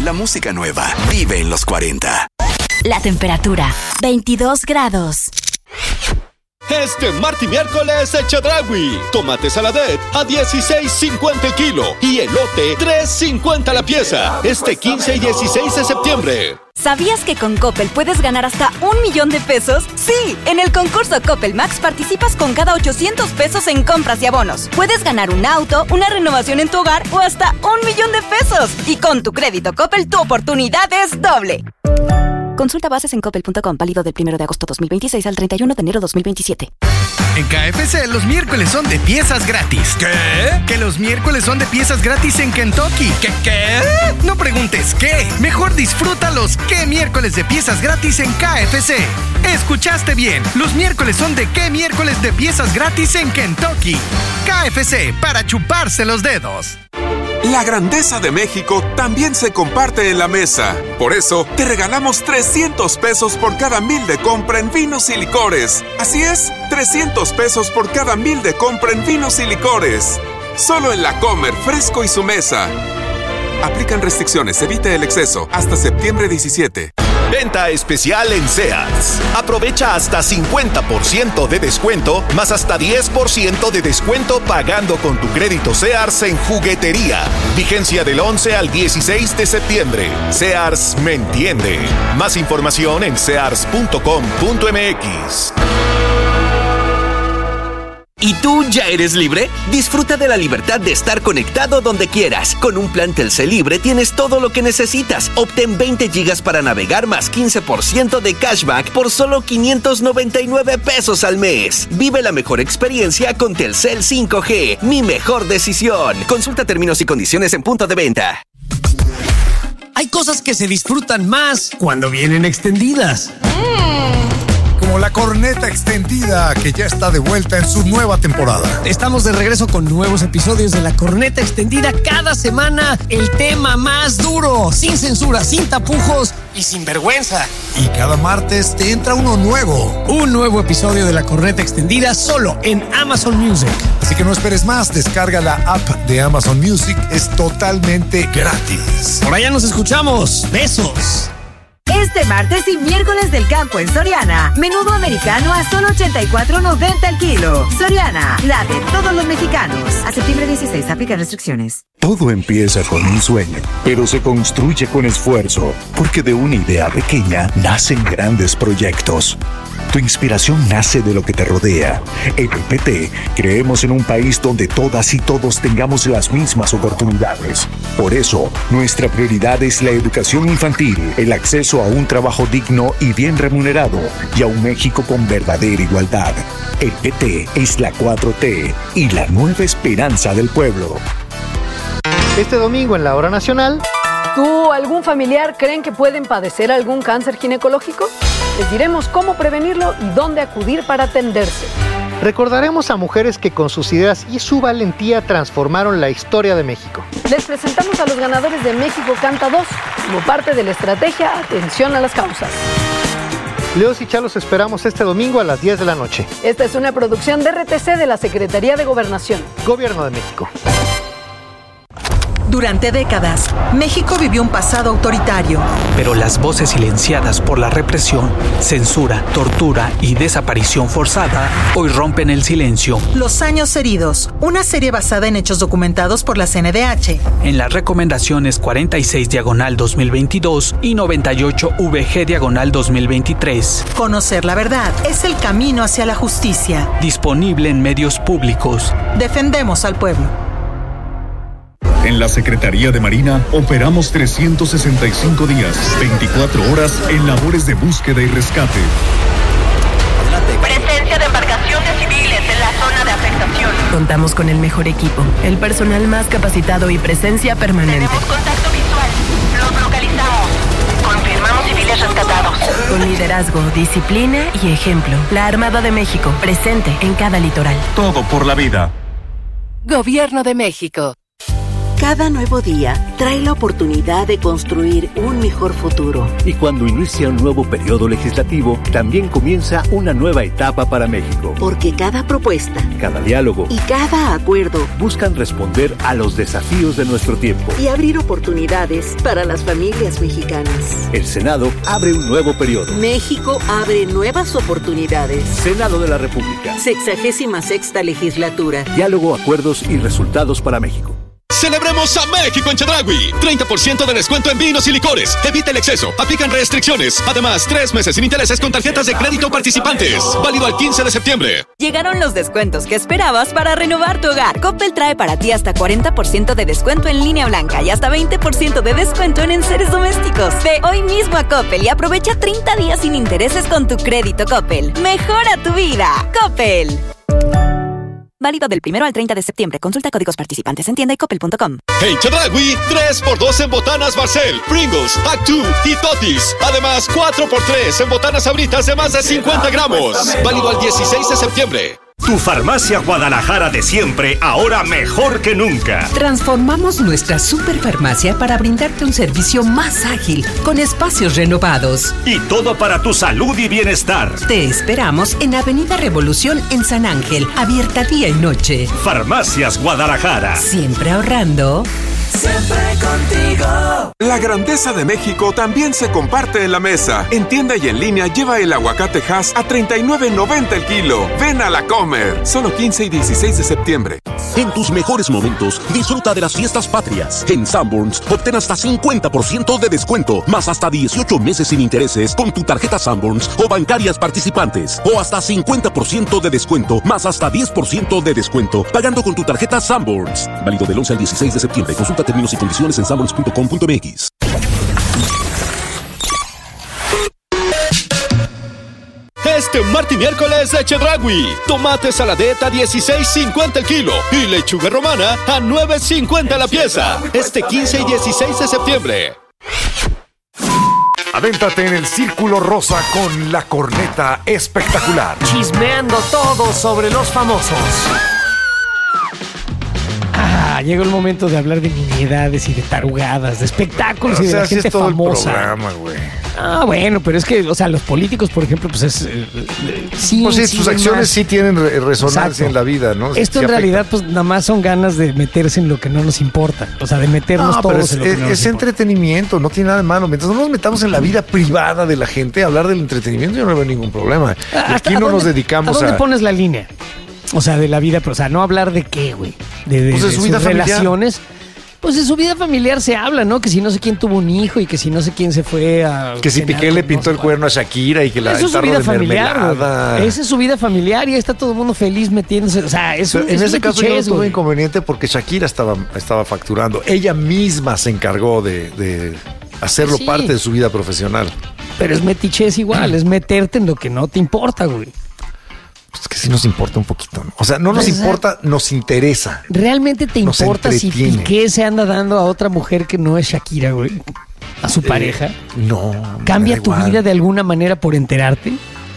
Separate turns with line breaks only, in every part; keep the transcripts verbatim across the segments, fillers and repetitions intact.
La música nueva vive en los cuarenta.
La temperatura, veintidós grados.
Este martes y miércoles el Chedraui. Tomate saladet a dieciséis cincuenta el kilo y elote tres cincuenta la pieza. Este quince y dieciséis de septiembre.
¿Sabías que con Coppel puedes ganar hasta un millón de pesos? Sí, en el concurso Coppel Max participas con cada ochocientos pesos en compras y abonos. Puedes ganar un auto, una renovación en tu hogar o hasta un millón de pesos. Y con tu crédito Coppel tu oportunidad es doble. Consulta bases en coppel punto com, válido del primero de agosto dos mil veintiséis al treinta y uno de enero dos mil veintisiete.
En K F C los miércoles son de piezas gratis.
¿Qué?
Que los miércoles son de piezas gratis en Kentucky.
¿Qué qué?
No preguntes qué. Mejor disfruta los qué miércoles de piezas gratis en K F C. Escuchaste bien. Los miércoles son de qué miércoles de piezas gratis en Kentucky. K F C, para chuparse los dedos.
La grandeza de México también se comparte en la mesa. Por eso, te regalamos trescientos pesos por cada mil de compra en vinos y licores. Así es, trescientos pesos por cada mil de compra en vinos y licores. Solo en La Comer, Fresco y Su Mesa. Aplican restricciones, evite el exceso. Hasta septiembre diecisiete.
Venta especial en Sears. Aprovecha hasta cincuenta por ciento de descuento, más hasta diez por ciento de descuento pagando con tu crédito Sears en juguetería. Vigencia del once al dieciséis de septiembre. Sears me entiende. Más información en sears punto com punto m x.
¿Y tú ya eres libre? Disfruta de la libertad de estar conectado donde quieras. Con un plan Telcel Libre tienes todo lo que necesitas. Obtén veinte gigas para navegar más quince por ciento de cashback por solo quinientos noventa y nueve pesos al mes. Vive la mejor experiencia con Telcel cinco G. Mi mejor decisión. Consulta términos y condiciones en punto de venta.
Hay cosas que se disfrutan más cuando vienen extendidas.
Mm. Como la corneta extendida, que ya está de vuelta en su nueva temporada.
Estamos de regreso con nuevos episodios de la corneta extendida cada semana. El tema más duro, sin censura, sin tapujos y sin vergüenza.
Y cada martes te entra uno nuevo.
Un nuevo episodio de la corneta extendida solo en Amazon Music.
Así que no esperes más, descarga la app de Amazon Music, es totalmente gratis.
Por allá nos escuchamos. Besos.
Este martes y miércoles del campo en Soriana. Menudo americano a solo ochenta y cuatro noventa el kilo. Soriana, la de todos los mexicanos. A septiembre dieciséis, aplica restricciones.
Todo empieza con un sueño, pero se construye con esfuerzo, porque de una idea pequeña nacen grandes proyectos. Tu inspiración nace de lo que te rodea. En el P T creemos en un país donde todas y todos tengamos las mismas oportunidades. Por eso, nuestra prioridad es la educación infantil, el acceso a un trabajo digno y bien remunerado, y a un México con verdadera igualdad. El P T es la cuatro T y la nueva esperanza del pueblo.
Este domingo en la Hora Nacional.
¿Tú o algún familiar creen que pueden padecer algún cáncer ginecológico? Les diremos cómo prevenirlo y dónde acudir para atenderse.
Recordaremos a mujeres que con sus ideas y su valentía transformaron la historia de México.
Les presentamos a los ganadores de México Canta dos como parte de la estrategia Atención a las Causas.
Leos y Chalos esperamos este domingo a las diez de la noche.
Esta es una producción de R T C de la Secretaría de Gobernación.
Gobierno de México.
Durante décadas, México vivió un pasado autoritario.
Pero las voces silenciadas por la represión, censura, tortura y desaparición forzada hoy rompen el silencio.
Los años heridos, una serie basada en hechos documentados por la C N D H.
En las recomendaciones cuarenta y seis diagonal dos mil veintidós y noventa y ocho V G diagonal dos mil veintitrés.
Conocer la verdad es el camino hacia la justicia.
Disponible en medios públicos.
Defendemos al pueblo.
En la Secretaría de Marina operamos trescientos sesenta y cinco días, veinticuatro horas en labores de búsqueda y rescate.
Presencia de embarcaciones civiles en la zona de afectación.
Contamos con el mejor equipo, el personal más capacitado y presencia permanente.
Tenemos contacto visual. Los localizamos. Confirmamos civiles rescatados.
Con liderazgo, disciplina y ejemplo. La Armada de México, presente en cada litoral.
Todo por la vida.
Gobierno de México. Cada nuevo día trae la oportunidad de construir un mejor futuro.
Y cuando inicia un nuevo periodo legislativo, también comienza una nueva etapa para México.
Porque cada propuesta,
cada diálogo
y cada acuerdo
buscan responder a los desafíos de nuestro tiempo
y abrir oportunidades para las familias mexicanas.
El Senado abre un nuevo periodo.
México abre nuevas oportunidades.
Senado de la República.
Sexagésima sexta legislatura.
Diálogo, acuerdos y resultados para México.
¡Celebremos a México en Chedraui! treinta por ciento de descuento en vinos y licores. Evita el exceso. Aplican restricciones. Además, tres meses sin intereses con tarjetas de crédito participantes. Válido al quince de septiembre.
Llegaron los descuentos que esperabas para renovar tu hogar. Coppel trae para ti hasta cuarenta por ciento de descuento en línea blanca y hasta veinte por ciento de descuento en enseres domésticos. Ve hoy mismo a Coppel y aprovecha treinta días sin intereses con tu crédito Coppel. Mejora tu vida. Coppel. Válido del primero al treinta de septiembre. Consulta códigos participantes en tienda y coppel punto com.
En Chedraui, tres por dos en botanas Barcel, Pringles, Actu y Totis. Además, cuatro por tres en botanas Sabritas de más de cincuenta gramos. Válido al dieciséis de septiembre.
Tu farmacia Guadalajara de siempre, ahora mejor que nunca.
Transformamos nuestra superfarmacia para brindarte un servicio más ágil, con espacios renovados.
Y todo para tu salud y bienestar.
Te esperamos en Avenida Revolución en San Ángel, abierta día y noche.
Farmacias Guadalajara.
Siempre ahorrando.
Siempre contigo. La grandeza de México también se comparte en la mesa. En tienda y en línea lleva el aguacate Hass a treinta y nueve noventa el kilo. Ven a la Comer. Solo quince y dieciséis de septiembre.
En tus mejores momentos, disfruta de las fiestas patrias. En Sanborns, obtén hasta cincuenta por ciento de descuento, más hasta dieciocho meses sin intereses con tu tarjeta Sanborns o bancarias participantes. O hasta cincuenta por ciento de descuento, más hasta diez por ciento de descuento, pagando con tu tarjeta Sanborns. Válido del once al dieciséis de septiembre. Consulta términos y condiciones en sanborns punto com punto m x.
Este martes y miércoles de Chedraui. Tomate saladeta a dieciséis cincuenta el kilo y lechuga romana a nueve cincuenta la pieza. Este quince y dieciséis de septiembre.
Avéntate en el Círculo Rosa con la corneta espectacular.
Chismeando todo sobre los famosos. Ah, llegó el momento de hablar de nimiedades y de tarugadas, de espectáculos, o y de sea, la gente es todo famosa.
El programa, güey.
Ah, bueno, pero es que, o sea, los políticos, por ejemplo, pues es... Eh, sí,
pues sí,
sí,
sus acciones
más.
sí tienen resonancia Exacto. en la vida, ¿no?
Esto
sí
en realidad, pues nada más son ganas de meterse en lo que no nos importa. O sea, de meternos no, todos
pero es,
en lo que
es,
no nos
es entretenimiento, no tiene nada de malo. Mientras no nos metamos en la vida privada de la gente, hablar del entretenimiento yo no veo ningún problema. Y aquí no dónde, nos dedicamos a...
¿A dónde pones la línea? O sea, de la vida, pero, o sea, no hablar de qué, güey. De, de, pues de, de su vida sus familiar. Relaciones. Pues de su vida familiar se habla, ¿no? Que si no sé quién tuvo un hijo y que si no sé quién se fue a...
Que si Piqué le pintó el cuerno a Shakira y que la
Eso es su vida
de
familiar,
mermelada.
Esa es su vida familiar y ahí está todo el mundo feliz metiéndose. O sea, es, un,
en
es
ese caso yo no tuve
güey.
inconveniente porque Shakira estaba, estaba facturando. Ella misma se encargó de, de hacerlo sí. parte de su vida profesional.
Pero es metichez igual, es meterte en lo que no te importa, güey.
Pues que sí nos importa un poquito, ¿no? O sea, no nos pues, importa, nos interesa.
¿Realmente te importa si Piqué se anda dando a otra mujer que no es Shakira, güey? ¿A su eh, pareja?
No.
¿Cambia tu vida de alguna manera por enterarte?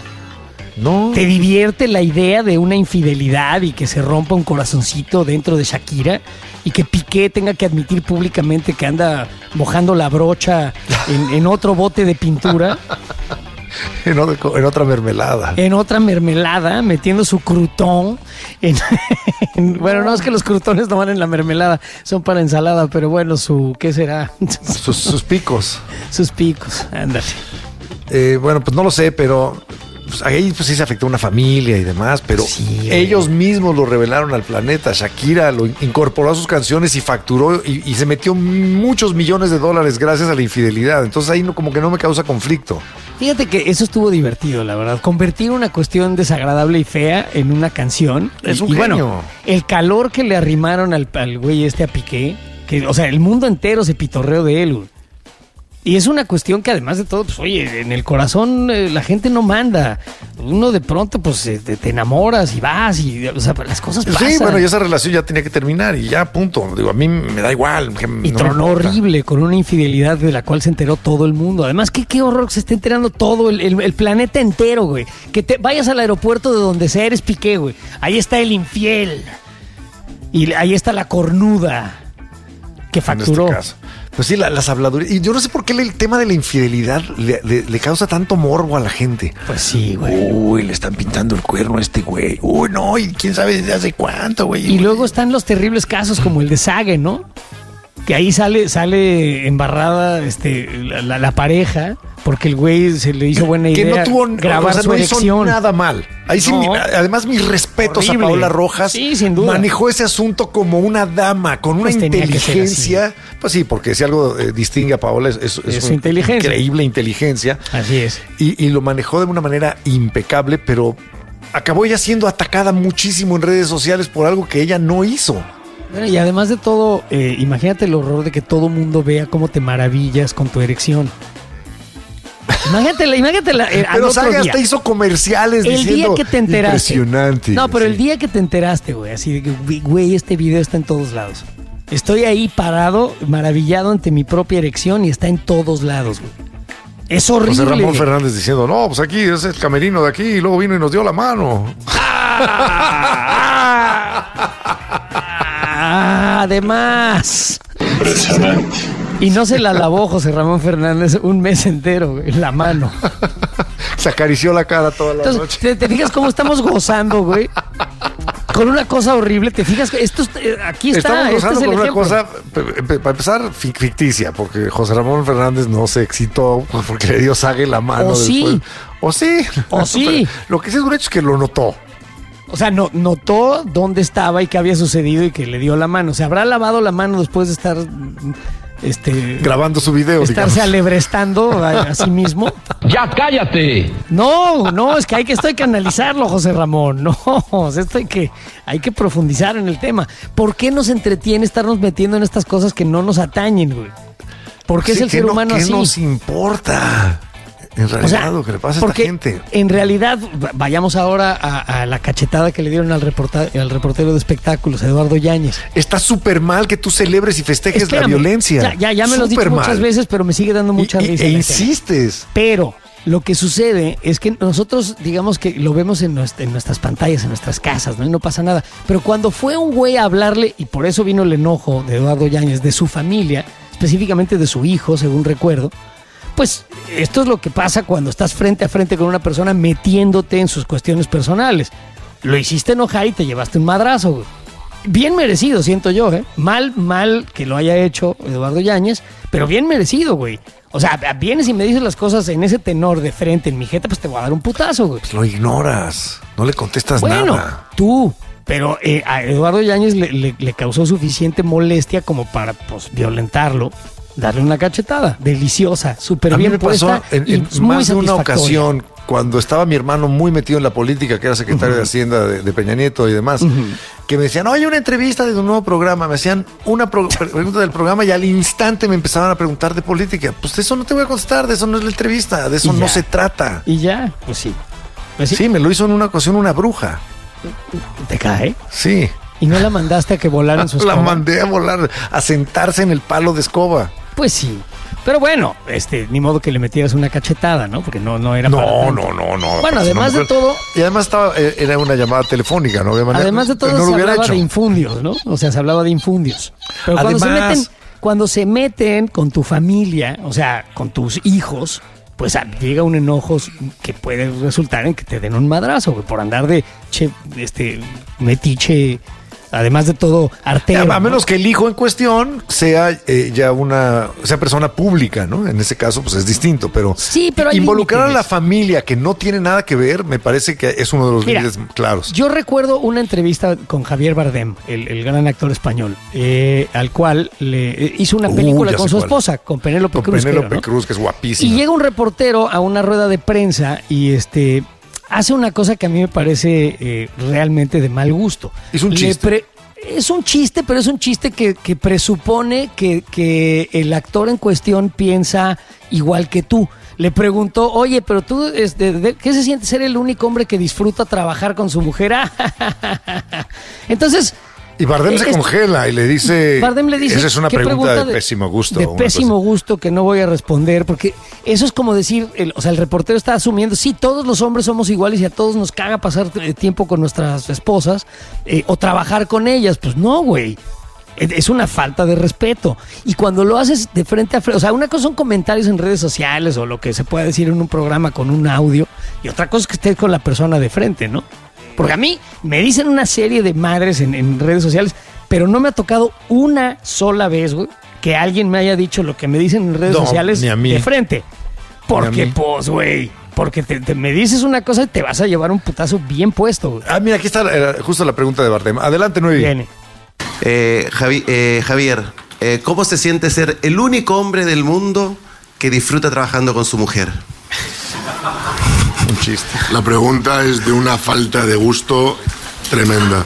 No.
¿Te divierte la idea de una infidelidad y que se rompa un corazoncito dentro de Shakira? Y que Piqué tenga que admitir públicamente que anda mojando la brocha en, en otro bote de pintura.
En, otro, en otra mermelada.
En otra mermelada, metiendo su crutón. En, en, bueno, no es que los crutones no van en la mermelada, son para ensalada, pero bueno, su, ¿qué será?
Sus, sus picos.
Sus picos, ándale.
Eh, bueno, pues no lo sé, pero pues, ahí pues sí se afectó una familia y demás, pero sí, ellos mismos lo revelaron al planeta. Shakira lo incorporó a sus canciones y facturó y, y se metió muchos millones de dólares gracias a la infidelidad. Entonces ahí no, como que no me causa conflicto.
Fíjate que eso estuvo divertido, la verdad. Convertir una cuestión desagradable y fea en una canción.
Es un
y, y
genio.
Bueno, el calor que le arrimaron al, al güey este a Piqué, que, o sea, el mundo entero se pitorreó de él, güey. Y es una cuestión que además de todo, pues oye, en el corazón eh, la gente no manda. Uno de pronto, pues eh, te, te enamoras y vas y, o sea, las cosas pasan.
Sí, bueno, y esa relación ya tenía que terminar y ya, punto. Digo, a mí me da igual. Que
y no tronó horrible con una infidelidad de la cual se enteró todo el mundo. Además, qué, qué horror que se esté enterando todo el, el, el planeta entero, güey. Que te vayas al aeropuerto de donde sea, eres Piqué, güey. Ahí está el infiel. Y ahí está la cornuda. Que facturó.
En este caso. Pues sí, la, las habladurías. Y yo no sé por qué el tema de la infidelidad le, le, le causa tanto morbo a la gente.
Pues sí, güey.
Uy, le están pintando el cuerno a este güey. Uy, no, y quién sabe desde hace cuánto, güey.
Y
güey.
luego están los terribles casos como el de Sage, ¿no? Que ahí sale, sale embarrada este, la, la, la pareja, porque el güey se le hizo buena
que
idea
no tuvo,
grabar
o sea,
su
no
erección.
hizo nada mal. Ahí sí,
No.
mi, además, mis respetos
Horrible.
a Paola Rojas.
Sí, sin duda.
Manejó ese asunto como una dama, con una
Pues tenía que ser
inteligencia. Pues sí, porque si algo eh, distingue a Paola es, es,
Es
es
su
una
inteligencia.
increíble inteligencia.
Así es.
Y, y lo manejó de una manera impecable, pero acabó ella siendo atacada muchísimo en redes sociales por algo que ella no hizo.
Bueno, y además de todo, eh, imagínate el horror de que todo mundo vea cómo te maravillas con tu erección. Imagínatela, imagínatela. Eh, al
Pero
otro
Saga
día.
hasta hizo comerciales
El
diciendo
día que te enteraste.
impresionante.
No, pero
Sí.
el día que te enteraste, güey, así de que, güey, este video está en todos lados. Estoy ahí parado, maravillado ante mi propia erección y está en todos lados, güey. Es horrible.
José Ramón Fernández diciendo, no, pues aquí es el camerino de aquí y luego vino y nos dio la mano.
Ah, además. Y no se la lavó José Ramón Fernández un mes entero, güey, la mano.
Se acarició la cara toda la
Entonces,
noche.
¿te, te fijas cómo estamos gozando, güey? Con una cosa horrible, ¿te fijas? Esto, aquí está,
Estamos
este
gozando
es el
con una
ejemplo.
cosa, pe- pe- para empezar, fi- ficticia, porque José Ramón Fernández no se excitó porque le dio Sague la mano.
O sí.
después. O sí.
O sí.
Pero lo que sí es un hecho es que lo notó.
O sea, no, notó dónde estaba y qué había sucedido y que le dio la mano. Se habrá lavado la mano después de estar este,
grabando su video,
estarse
digamos.
alebrestando a, a sí mismo.
¡Ya cállate!
No, no, es que hay que, esto hay que analizarlo, José Ramón. No, o sea, esto hay que, hay que profundizar en el tema. ¿Por qué nos entretiene estarnos metiendo en estas cosas que no nos atañen, güey? ¿Por qué
Sí,
es el
¿qué
ser
no-
humano
qué
así?
nos importa? En realidad,
O sea,
lo que le pasa a esta
porque
gente.
en realidad, vayamos ahora a, a la cachetada que le dieron al, reporta- al reportero de espectáculos, Eduardo Yáñez.
Está súper mal que tú celebres y festejes
Espérame,
la violencia.
Ya, ya, ya me lo has dicho
Súper
muchas
mal.
veces, pero me sigue dando mucha
Y- y-
risa.
e
la
insistes.
escena. Pero lo que sucede es que nosotros, digamos que lo vemos en, nuestra- en nuestras pantallas, en nuestras casas, ¿no? Y no pasa nada. Pero cuando fue un güey a hablarle, y por eso vino el enojo de Eduardo Yáñez, de su familia, específicamente de su hijo, según recuerdo, pues esto es lo que pasa cuando estás frente a frente con una persona metiéndote en sus cuestiones personales. Lo hiciste enojar y te llevaste un madrazo, güey. Bien merecido, siento yo, ¿eh? Mal, mal que lo haya hecho Eduardo Yáñez, pero bien merecido, güey. O sea, vienes y me dices las cosas en ese tenor de frente, en mi jeta, pues te voy a dar un putazo, güey.
Lo ignoras. No le contestas
Bueno,
nada.
tú, pero eh, a Eduardo Yáñez le, le- le causó suficiente molestia como para, pues, violentarlo, darle una cachetada deliciosa, súper
A mí
bien
me pasó
puesta
en,
y
en
muy
más de una
satisfactoria.
ocasión, cuando estaba mi hermano muy metido en la política, que era secretario de Hacienda de, de Peña Nieto y demás, que me decían, oye, una entrevista de un nuevo programa. Me hacían una pro- pregunta del programa y al instante me empezaban a preguntar de política. Pues de eso no te voy a contestar, de eso no es la entrevista, de eso
Y
no
ya.
se trata.
Y ya, pues sí. Pues sí.
Sí, me lo hizo en una ocasión una bruja.
¿Te cae?
Sí.
¿Y no la mandaste a que volara en su
La
escoba?
mandé a volar, a sentarse en el palo de escoba.
Pues sí. Pero bueno, este, ni modo que le metieras una cachetada, ¿no? Porque no, no era para
No,
tanto.
no, no, no.
Bueno,
Pues
además
una
de
mujer-
todo,
Y además estaba, eh, era una llamada telefónica, no había manera.
además de todo
no
se
lo hubiera
hablaba
hecho.
de infundios, ¿no? O sea, se hablaba de infundios. Pero cuando se
Además-
meten, cuando se meten con tu familia, o sea, con tus hijos, pues ah, llega un enojo que puede resultar en que te den un madrazo, güey, por andar de che, este metiche, además de todo artero.
A
¿no?
menos que el hijo en cuestión sea eh, ya una sea persona pública, ¿no? En ese caso, pues es distinto, pero,
Sí, pero hay
involucrar a
límites.
la familia que no tiene nada que ver, me parece que es uno de los
Mira,
límites claros.
Yo recuerdo una entrevista con Javier Bardem, el, el gran actor español, eh, al cual le eh, hizo una
Uh,
película
ya
con
sé
su
cuál.
esposa, con Penélope
Con
Cruz.
Penélope
creo, ¿no?
Cruz, que es guapísima.
Y llega un reportero a una rueda de prensa y este hace una cosa que a mí me parece eh, realmente de mal gusto.
Es un
Le
chiste.
pre- es un chiste, pero es un chiste que, que presupone que, que el actor en cuestión piensa igual que tú. Le preguntó, oye, pero tú, este, de- ¿qué se siente ser el único hombre que disfruta trabajar con su mujer? Entonces...
Y Bardem se
es-
congela y le dice,
Bardem le dice,
esa es una
¿qué
pregunta, de, pésimo gusto.
De
una
pésimo
cosa.
gusto que no voy a responder, porque eso es como decir, el- o sea, el reportero está asumiendo, sí, todos los hombres somos iguales y a todos nos caga pasar eh, tiempo con nuestras esposas eh, o trabajar con ellas. Pues no, güey. Es una falta de respeto. Y cuando lo haces de frente a frente, o sea, una cosa son comentarios en redes sociales o lo que se puede decir en un programa con un audio, y otra cosa es que estés con la persona de frente, ¿no? Porque a mí me dicen una serie de madres en, en redes sociales, pero no me ha tocado una sola vez, güey, que alguien me haya dicho lo que me dicen en redes
no,
sociales
ni a mí.
de frente. Porque, pues, güey, porque te, te, me dices una cosa y te vas a llevar un putazo bien puesto, güey.
Ah, mira, aquí está eh, justo la pregunta de Bardem. Adelante, Nuevi.
Viene.
Eh, Javi, eh, Javier, eh, ¿cómo se siente ser el único hombre del mundo que disfruta trabajando con su mujer?
Un chiste.
La pregunta es de una falta de gusto tremenda.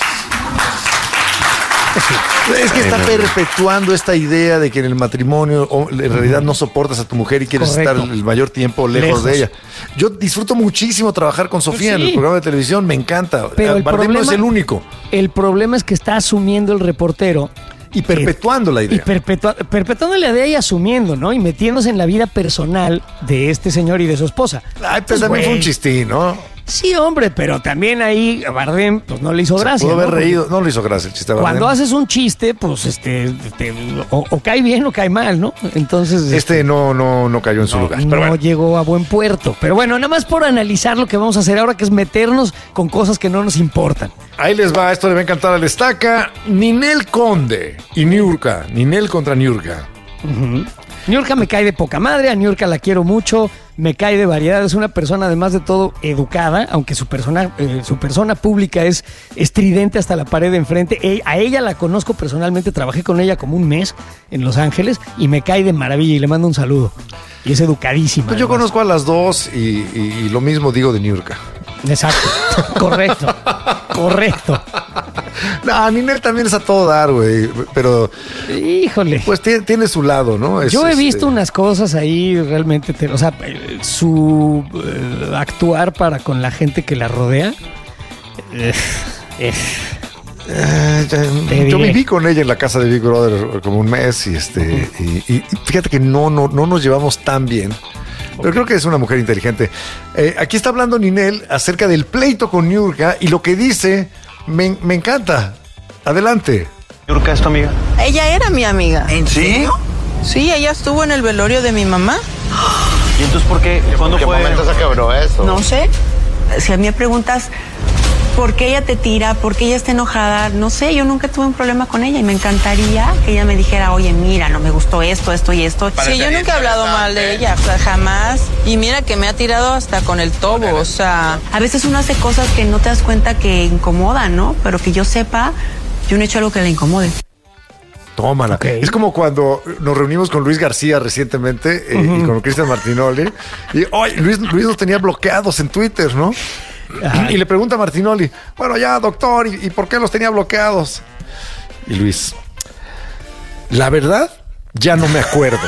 Es que está perpetuando esta idea de que en el matrimonio o, en realidad no soportas a tu mujer y quieres
Correcto.
estar el mayor tiempo lejos,
Lejos.
de ella. Yo disfruto muchísimo trabajar con Sofía
Sí.
en el programa de televisión, me encanta.
Pero el
Bardem no
problema-
es el único.
El problema es que está asumiendo el reportero.
Y perpetuando la idea.
Y perpetua- perpetuando la idea y asumiendo, ¿no? Y metiéndose en la vida personal de este señor y de su esposa.
Ay,
Pues,
pero también fue
güey.
un chistín, ¿no?
Sí, hombre, pero también ahí a Bardem pues no le hizo
Se
gracia.
pudo haber
¿no?
reído. No le hizo gracia el chiste a Bardem.
Cuando haces un chiste, pues este te- o, o cae bien o cae mal, ¿no? Entonces
Este no, no, no cayó en su lugar.
no
Pero bueno.
llegó a buen puerto. Pero bueno, nada más por analizar lo que vamos a hacer ahora, que es meternos con cosas que no nos importan.
Ahí les va, esto le va a encantar al Estaca. Ninel Conde y Niurka. Ninel contra Niurka.
Uh-huh. Niurka me cae de poca madre, a Niurka la quiero mucho, me cae de variedad, es una persona además de todo educada, aunque su persona, eh, su persona pública es estridente hasta la pared de enfrente. E- a ella la conozco personalmente, trabajé con ella como un mes en Los Ángeles y me cae de maravilla y le mando un saludo. Y es educadísima.
Pues yo
además.
conozco a las dos y, y- y lo mismo digo de Niurka.
Exacto, correcto, correcto.
No, Ninel también es a todo dar, güey. Pero.
Híjole.
Pues tiene, tiene su lado, ¿no? Es,
Yo he
este,
visto unas cosas ahí realmente, te- o sea, eh, su eh, actuar para con la gente que la rodea. eh, eh,
eh, ya-
Te
yo
diré.
viví con ella en la casa de Big Brother como un mes y este y, y fíjate que no, no, no nos llevamos tan bien. Pero creo que es una mujer inteligente. Eh, aquí está hablando Ninel acerca del pleito con Niurka y lo que dice me, me encanta. Adelante.
¿Niurka es tu amiga?
Ella era mi amiga.
¿En serio?
Sí, ella estuvo en el velorio de mi mamá.
¿Y entonces por qué? ¿Cuándo
¿En qué
fue?
momento se
quebró eso?
No sé. Si a mí me preguntas por qué ella te tira, por qué ella está enojada, no sé, yo nunca tuve un problema con ella y me encantaría que ella me dijera, oye, mira, no me gustó esto, esto y esto. Sí, yo nunca he hablado mal de ella, o sea, jamás. Y mira que me ha tirado hasta con el tobo, o sea... A veces uno hace cosas que no te das cuenta que incomodan, ¿no? Pero que yo sepa, yo no he hecho algo que le incomode.
Tómala. Es como cuando nos reunimos con Luis García recientemente eh,
Ujú.
y con Cristian Martinoli. Y oye, Luis, Luis nos tenía bloqueados en Twitter, ¿no? Y le pregunta a Martinoli, bueno, ya, doctor, ¿y, y por qué los tenía bloqueados? Y Luis, la verdad, ya no me acuerdo.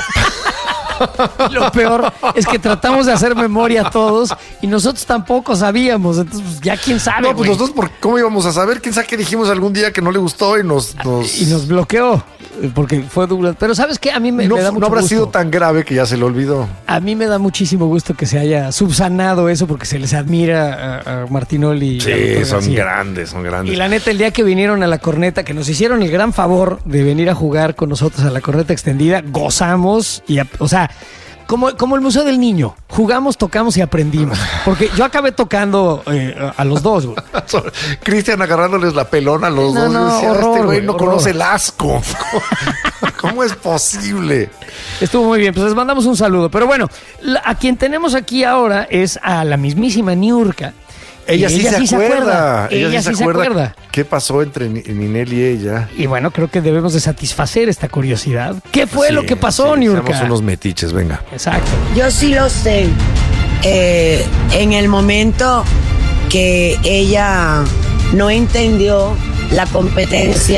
Lo peor es que tratamos de hacer memoria todos y nosotros tampoco sabíamos. Entonces, pues, ya quién sabe.
No, pues
güey.
nosotros, ¿por ¿cómo íbamos a saber? ¿Quién sabe qué dijimos algún día que no le gustó y nos... nos...
Y nos bloqueó porque fue duro. Pero ¿sabes qué? A mí me,
no,
me da
no
mucho
habrá
gusto.
sido tan grave que ya se le olvidó.
A mí me da muchísimo gusto que se haya subsanado eso porque se les admira a, a Martinoli. y al
Sí,
doctor
son
García.
grandes, son grandes.
Y la neta, el día que vinieron a la corneta, que nos hicieron el gran favor de venir a jugar con nosotros a la corneta extendida, gozamos y, o sea, como, como el Museo del Niño, jugamos, tocamos y aprendimos. Porque yo acabé tocando eh, a los dos, güey.
Cristian agarrándoles la pelona a los
No,
dos.
no,
Yo decía,
horror,
este güey
güey,
no
horror.
conoce el asco. ¿Cómo es posible?
Estuvo muy bien, pues les mandamos un saludo. Pero bueno, la- a quien tenemos aquí ahora es a la mismísima Niurka.
Ella,
Y
sí, se, acuerda.
Ella, sí se acuerda.
¿Qué pasó entre Ni- Ninel y ella?
Y bueno, creo que debemos de satisfacer esta curiosidad. ¿Qué fue
Sí,
lo que pasó,
sí,
Niurka?
Somos unos metiches, venga.
Exacto.
Yo sí lo sé. Eh, en el momento que ella no entendió la competencia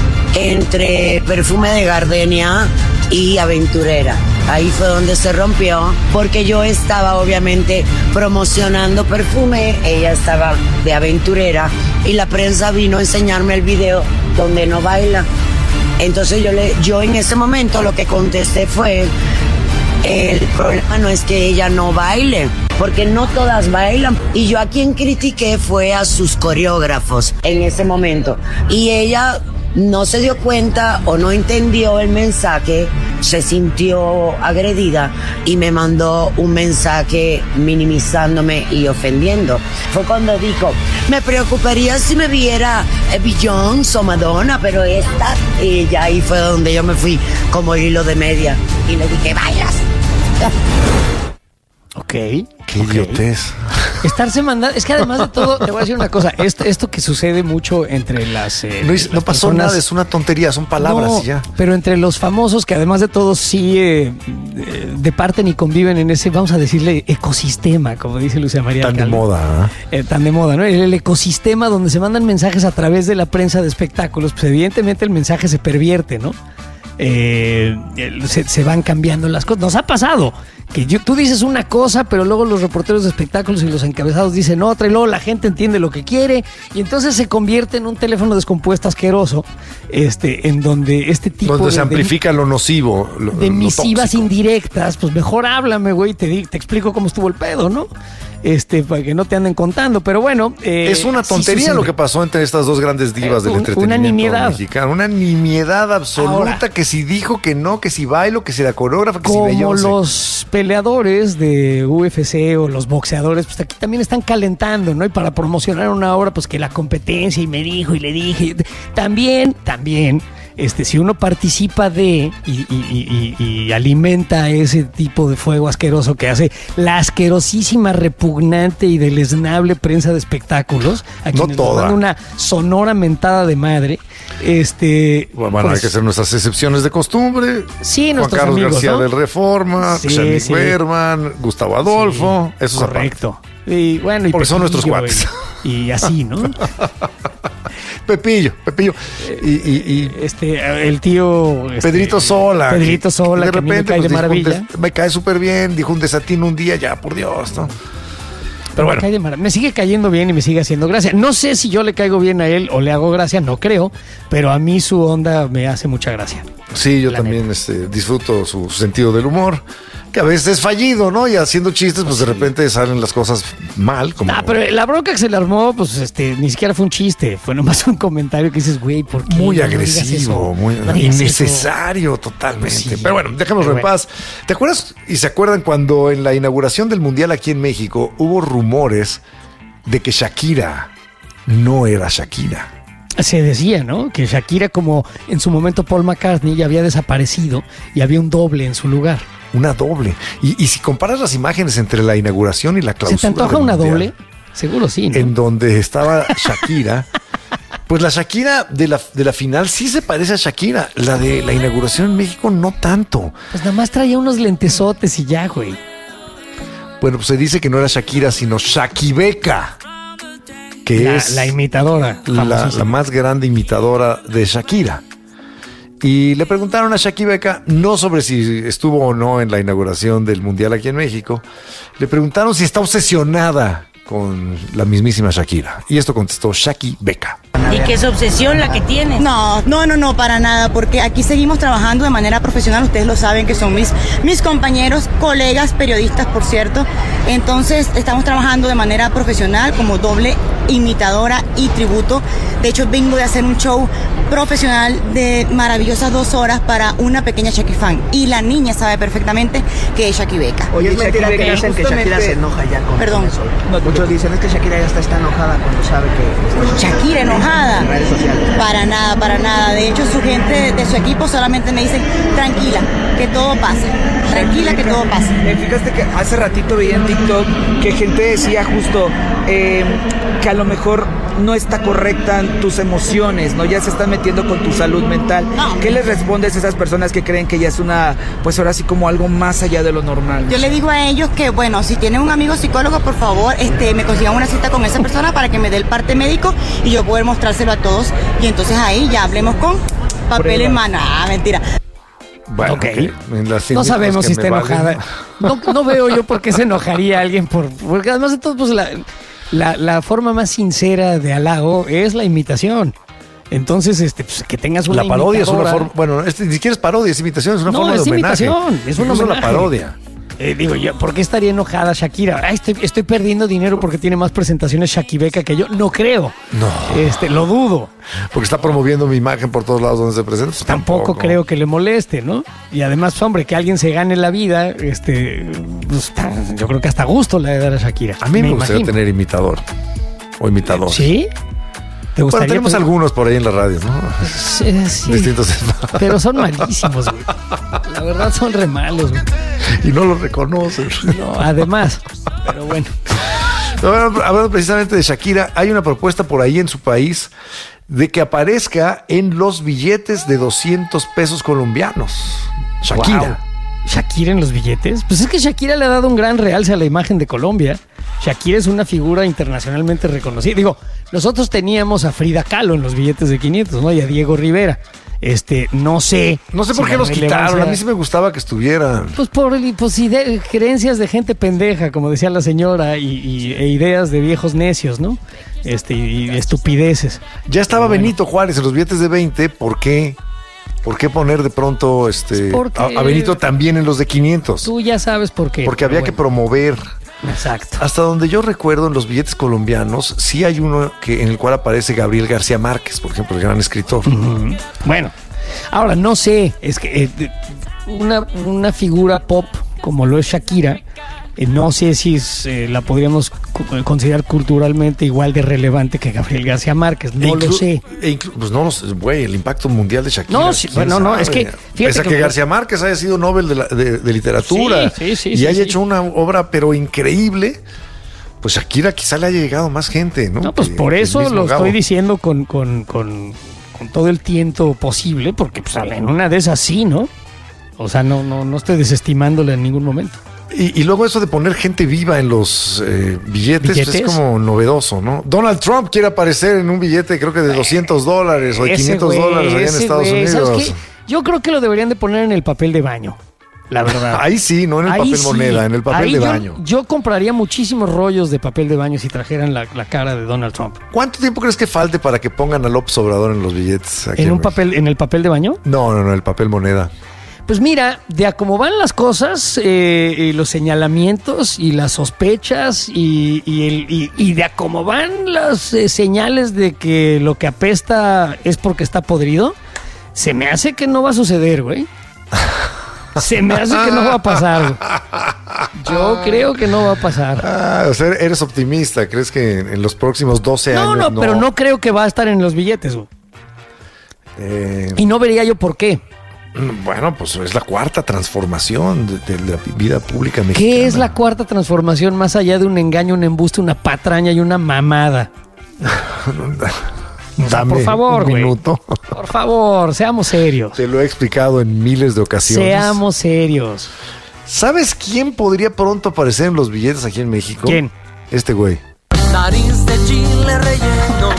entre Perfume de Gardenia y Aventurera. Ahí fue donde se rompió, porque yo estaba obviamente promocionando Perfume, ella estaba de Aventurera y la prensa vino a enseñarme el video donde no baila. Entonces yo, le, yo en ese momento lo que contesté fue, el problema no es que ella no baile, porque no todas bailan. Y yo a quien critiqué fue a sus coreógrafos en ese momento. Y ella no se dio cuenta o no entendió el mensaje, se sintió agredida y me mandó un mensaje minimizándome y ofendiendo. Fue cuando dijo, me preocuparía si me viera Beyoncé o Madonna, pero esta, y ya ahí fue donde yo me fui como hilo de media y le dije, vayas.
Ok.
Qué okay. idiotez.
Estarse mandando. Es que además de todo, te voy a decir una cosa. Esto, esto que sucede mucho entre las. Eh,
no, las no pasó
personas,
nada, es una tontería, son palabras
no,
y ya.
Pero entre los famosos que además de todo sí eh, departen y conviven en ese, vamos a decirle, ecosistema, como dice Lucía María.
Tan
Alcalde.
de moda, ¿eh?
Eh, tan de moda, ¿no? El, el ecosistema donde se mandan mensajes a través de la prensa de espectáculos, pues evidentemente el mensaje se pervierte, ¿no? Eh, se, se van cambiando las cosas. Nos ha pasado que yo, tú dices una cosa, pero luego los reporteros de espectáculos y los encabezados dicen otra, y luego la gente entiende lo que quiere, y entonces se convierte en un teléfono descompuesto asqueroso, este, en donde este tipo
donde
de,
se amplifica
de,
lo nocivo, lo,
de
lo
misivas
tóxico.
indirectas. Pues mejor háblame, güey, te, di, te explico cómo estuvo el pedo, ¿no? Este, para que no te anden contando, pero bueno. Eh,
es una tontería lo que pasó entre estas dos grandes divas eh, del un, entretenimiento
una nimiedad.
mexicano. Una nimiedad absoluta. Ahora, que si dijo que no, que si bailo, que si la coreógrafa, que
como
si Beyoncé.
Como los peleadores de U F C o los boxeadores, pues aquí también están calentando, ¿no? Y para promocionar una obra, pues que la competencia y me dijo y le dije. También, también. Este, si uno participa de y, y, y, y alimenta ese tipo de fuego asqueroso que hace la asquerosísima, repugnante y deleznable prensa de espectáculos, a quienes
no toda.
nos dan una sonora mentada de madre, este,
bueno,
pues,
hay que hacer nuestras excepciones de costumbre.
Sí,
Juan
nuestros
Carlos
amigos,
García
¿no?
del Reforma,
Sí,
Xavier
sí.
Berman, Gustavo Adolfo, sí, esos
correcto. Y bueno, y
porque son nuestros
Pepillo,
cuates.
Y, y así, ¿no?
Pepillo, Pepillo. Y, y, y
este, el tío este,
Pedrito Sola.
Pedrito Sola,
de
que
repente
me cae
pues,
de maravilla.
Des, me cae súper bien, dijo un desatino un día, ya, por Dios, ¿no?
Pero bueno. Me, cae de mar... me sigue cayendo bien y me sigue haciendo gracia. No sé si yo le caigo bien a él o le hago gracia, no creo, pero a mí su onda me hace mucha gracia.
Sí, yo también este, disfruto su, su sentido del humor, que a veces es fallido, ¿no? Y haciendo chistes, pues sí. de repente salen las cosas mal. Como...
Ah, pero la bronca que se le armó, pues este, ni siquiera fue un chiste, fue nomás un comentario que dices, güey, ¿por qué?
Muy
no
agresivo, muy
no
innecesario eso. Totalmente. Pues sí. Pero bueno, dejémoslo en paz. ¿Te acuerdas y se acuerdan cuando en la inauguración del Mundial aquí en México hubo rumores de que Shakira no era Shakira?
Se decía, ¿no? Que Shakira, como en su momento Paul McCartney, ya había desaparecido y había un doble en su lugar.
Una doble. Y, y si comparas las imágenes entre la inauguración y la clausura.
¿Se te antoja una mundial, doble? Seguro sí, ¿no?
En donde estaba Shakira. Pues la Shakira de la, de la final sí se parece a Shakira. La de la inauguración en México no tanto.
Pues nada más traía unos lentesotes y ya, güey.
Bueno, pues se dice que no era Shakira, sino Shakibeca. Que
la,
es
la imitadora.
La, la más grande imitadora de Shakira. Y le preguntaron a Shakibeca, no sobre si estuvo o no en la inauguración del Mundial aquí en México, le preguntaron si está obsesionada con la mismísima Shakira. Y esto contestó Shakibeca.
¿Y qué es obsesión la que tienes?
No, no, no, no, para nada, porque aquí seguimos trabajando de manera profesional, ustedes lo saben que son mis, mis compañeros, colegas, periodistas, por cierto. Entonces, estamos trabajando de manera profesional como doble imitadora y tributo. De hecho, vengo de hacer un show profesional de maravillosas dos horas para una pequeña Shaki fan. Y la niña sabe perfectamente que es Shakibeca.
Oye, es mentira que dicen que Shakira se enoja ya con
Perdón.
eso. Muchos dicen es que Shakira ya está, está enojada cuando sabe que...
Shakira enojada.
En redes sociales.
Para nada, para nada. De hecho, su gente de, de su equipo solamente me dicen, tranquila, que todo pasa. Tranquila, que todo pasa.
Eh, fíjate que hace ratito veía en TikTok que gente decía justo eh, que a lo mejor no está correcta tus emociones, ¿no? Ya se están metiendo con tu salud mental. No. ¿Qué les respondes a esas personas que creen que ya es una, pues ahora sí como algo más allá de lo normal?
Yo le digo a ellos que, bueno, si tienen un amigo psicólogo, por favor, este, me consigan una cita con esa persona para que me dé el parte médico y yo poder mostrárselo a todos. Y entonces ahí ya hablemos con papel en mano. Ah, mentira.
Bueno,
okay.
Okay.
No sabemos si está enojada. No, no veo yo por qué se enojaría alguien por, porque además de todo, pues la, la, la forma más sincera de halago es la imitación. Entonces, este, pues, que tengas una
La parodia
imitadora.
es una forma, bueno, este, ni siquiera es parodia, es imitación, es una
no,
forma
es
de homenaje.
Imitación, es una
Incluso
homenaje.
la parodia.
Eh, digo yo, ¿por qué estaría enojada Shakira? Ay, estoy, estoy perdiendo dinero porque tiene más presentaciones Shakibeca que yo. No creo.
No.
Este, lo dudo.
Porque está promoviendo mi imagen por todos lados donde se presenta. Pues
tampoco, tampoco creo que le moleste, ¿no? Y además, hombre, que alguien se gane la vida, este, pues, yo creo que hasta gusto le ha de dar a Shakira.
A mí me, me gustaría imagino. tener imitador o imitador.
¿Sí? ¿Te gustaría?
Bueno, tenemos poder... algunos por ahí en la radio, ¿no?
Sí, sí.
Distintos.
Pero son malísimos, güey. La verdad son re malos, güey.
Y no los reconocen.
No, además. Pero bueno.
Hablando precisamente de Shakira, hay una propuesta por ahí en su país de que aparezca en los billetes de doscientos pesos colombianos. Shakira.
Wow. ¿Shakira en los billetes? Pues es que Shakira le ha dado un gran realce a la imagen de Colombia. Shakira es una figura internacionalmente reconocida. Digo, nosotros teníamos a Frida Kahlo en los billetes de quinientos, ¿no? Y a Diego Rivera. Este, no sé.
No sé por si qué los quitaron. A mí sí me gustaba que estuvieran.
Pues por pues, ide- creencias de gente pendeja, como decía la señora, y, y e ideas de viejos necios, ¿no? Este, y, y estupideces.
Ya estaba bueno. Benito Juárez en los billetes de veinte. ¿Por qué? ¿Por qué poner de pronto este a, a Benito también en los de quinientos?
Tú ya sabes por qué.
Porque había bueno. que promover.
Exacto.
Hasta donde yo recuerdo, en los billetes colombianos sí hay uno que en el cual aparece Gabriel García Márquez, por ejemplo, el gran escritor.
Uh-huh. Bueno, ahora no sé, es que eh, una, una figura pop como lo es Shakira, eh, no sé si es, eh, la podríamos considerar culturalmente igual de relevante que Gabriel García Márquez, no inclu- lo sé.
E inclu- pues no lo sé, güey, el impacto mundial de Shakira.
No, sí, bueno, no, es que
pese a que, que García Márquez haya sido Nobel de, la, de, de literatura
sí, sí, sí,
y
sí,
haya
sí.
hecho una obra pero increíble, pues Shakira quizá le haya llegado más gente, ¿no?
No, pues
que,
por eso lo
Gabo.
estoy diciendo con, con, con, con todo el tiento posible, porque pues en una de esas sí, ¿no? O sea, no, no, no estoy desestimándola en ningún momento.
Y, y luego eso de poner gente viva en los eh, billetes,
¿Billetes?
Pues es como novedoso, ¿no? Donald Trump quiere aparecer en un billete, creo que de doscientos dólares o de quinientos dólares allá en Estados
güey,
Unidos.
¿sabes qué? Yo creo que lo deberían de poner en el papel de baño, la verdad.
Ahí sí, no en el
Ahí
papel
sí.
moneda, en el papel
Ahí
de
yo,
baño.
Yo compraría muchísimos rollos de papel de baño si trajeran la, la cara de Donald Trump.
¿Cuánto tiempo crees que falte para que pongan a López Obrador en los billetes? Aquí
¿En
en
un
México?
papel, en el papel de baño?
No, no, no, el papel moneda.
Pues mira, de a cómo van las cosas, eh, y los señalamientos y las sospechas y, y, el, y, y de a cómo van las eh, señales de que lo que apesta es porque está podrido, se me hace que no va a suceder, güey. Se me hace que no va a pasar, güey. Yo creo que no va a pasar.
Ah, o sea, eres optimista. ¿Crees que en, en los próximos doce
no,
años
no,
no?
pero no creo que va a estar en los billetes, güey.
Eh...
Y no vería yo por qué.
Bueno, pues es la cuarta transformación de, de la vida pública mexicana.
¿Qué es la cuarta transformación más allá de un engaño, un embuste, una patraña y una mamada? O sea, por favor,
un
güey.
minuto.
Por favor, seamos serios.
Te lo he explicado en miles de ocasiones.
Seamos serios.
¿Sabes quién podría pronto aparecer en los billetes aquí en México?
¿Quién?
Este güey.
Nariz de chile relleno.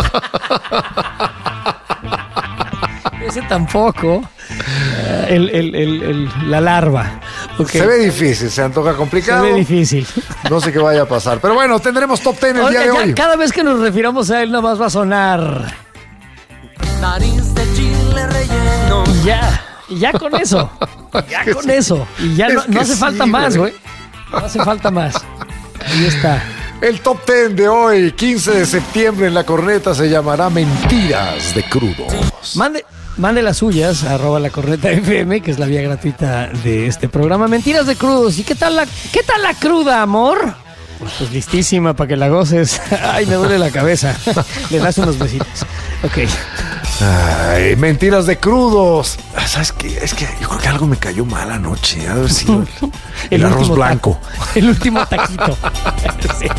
Ese tampoco. Uh, el, el, el, el, la larva. Okay.
Se ve difícil, se antoja complicado.
Se ve difícil.
No sé qué vaya a pasar. Pero bueno, tendremos top ten el
Oiga,
día de
ya,
hoy.
Cada vez que nos refiramos a él, nada más va a sonar.
Nariz de chile relleno.
Y ya, y ya con eso. Ya con sí. eso. Y ya no, no hace sí, falta más, güey. No hace falta más. Ahí está.
El top ten de hoy, quince de septiembre, en La Corneta, se llamará Mentiras de Crudos.
Mande, mande las suyas, arroba La Corneta F M, que es la vía gratuita de este programa. Mentiras de Crudos. ¿Y qué tal la, qué tal la cruda, amor? Pues listísima para que la goces. Ay, me duele la cabeza. Le das unos besitos. Ok.
Ay, Mentiras de Crudos. ¿Sabes qué? Es que yo creo que algo me cayó mal anoche. Ha de haber sido el, el, el arroz blanco.
Taco, el último taquito. Sí.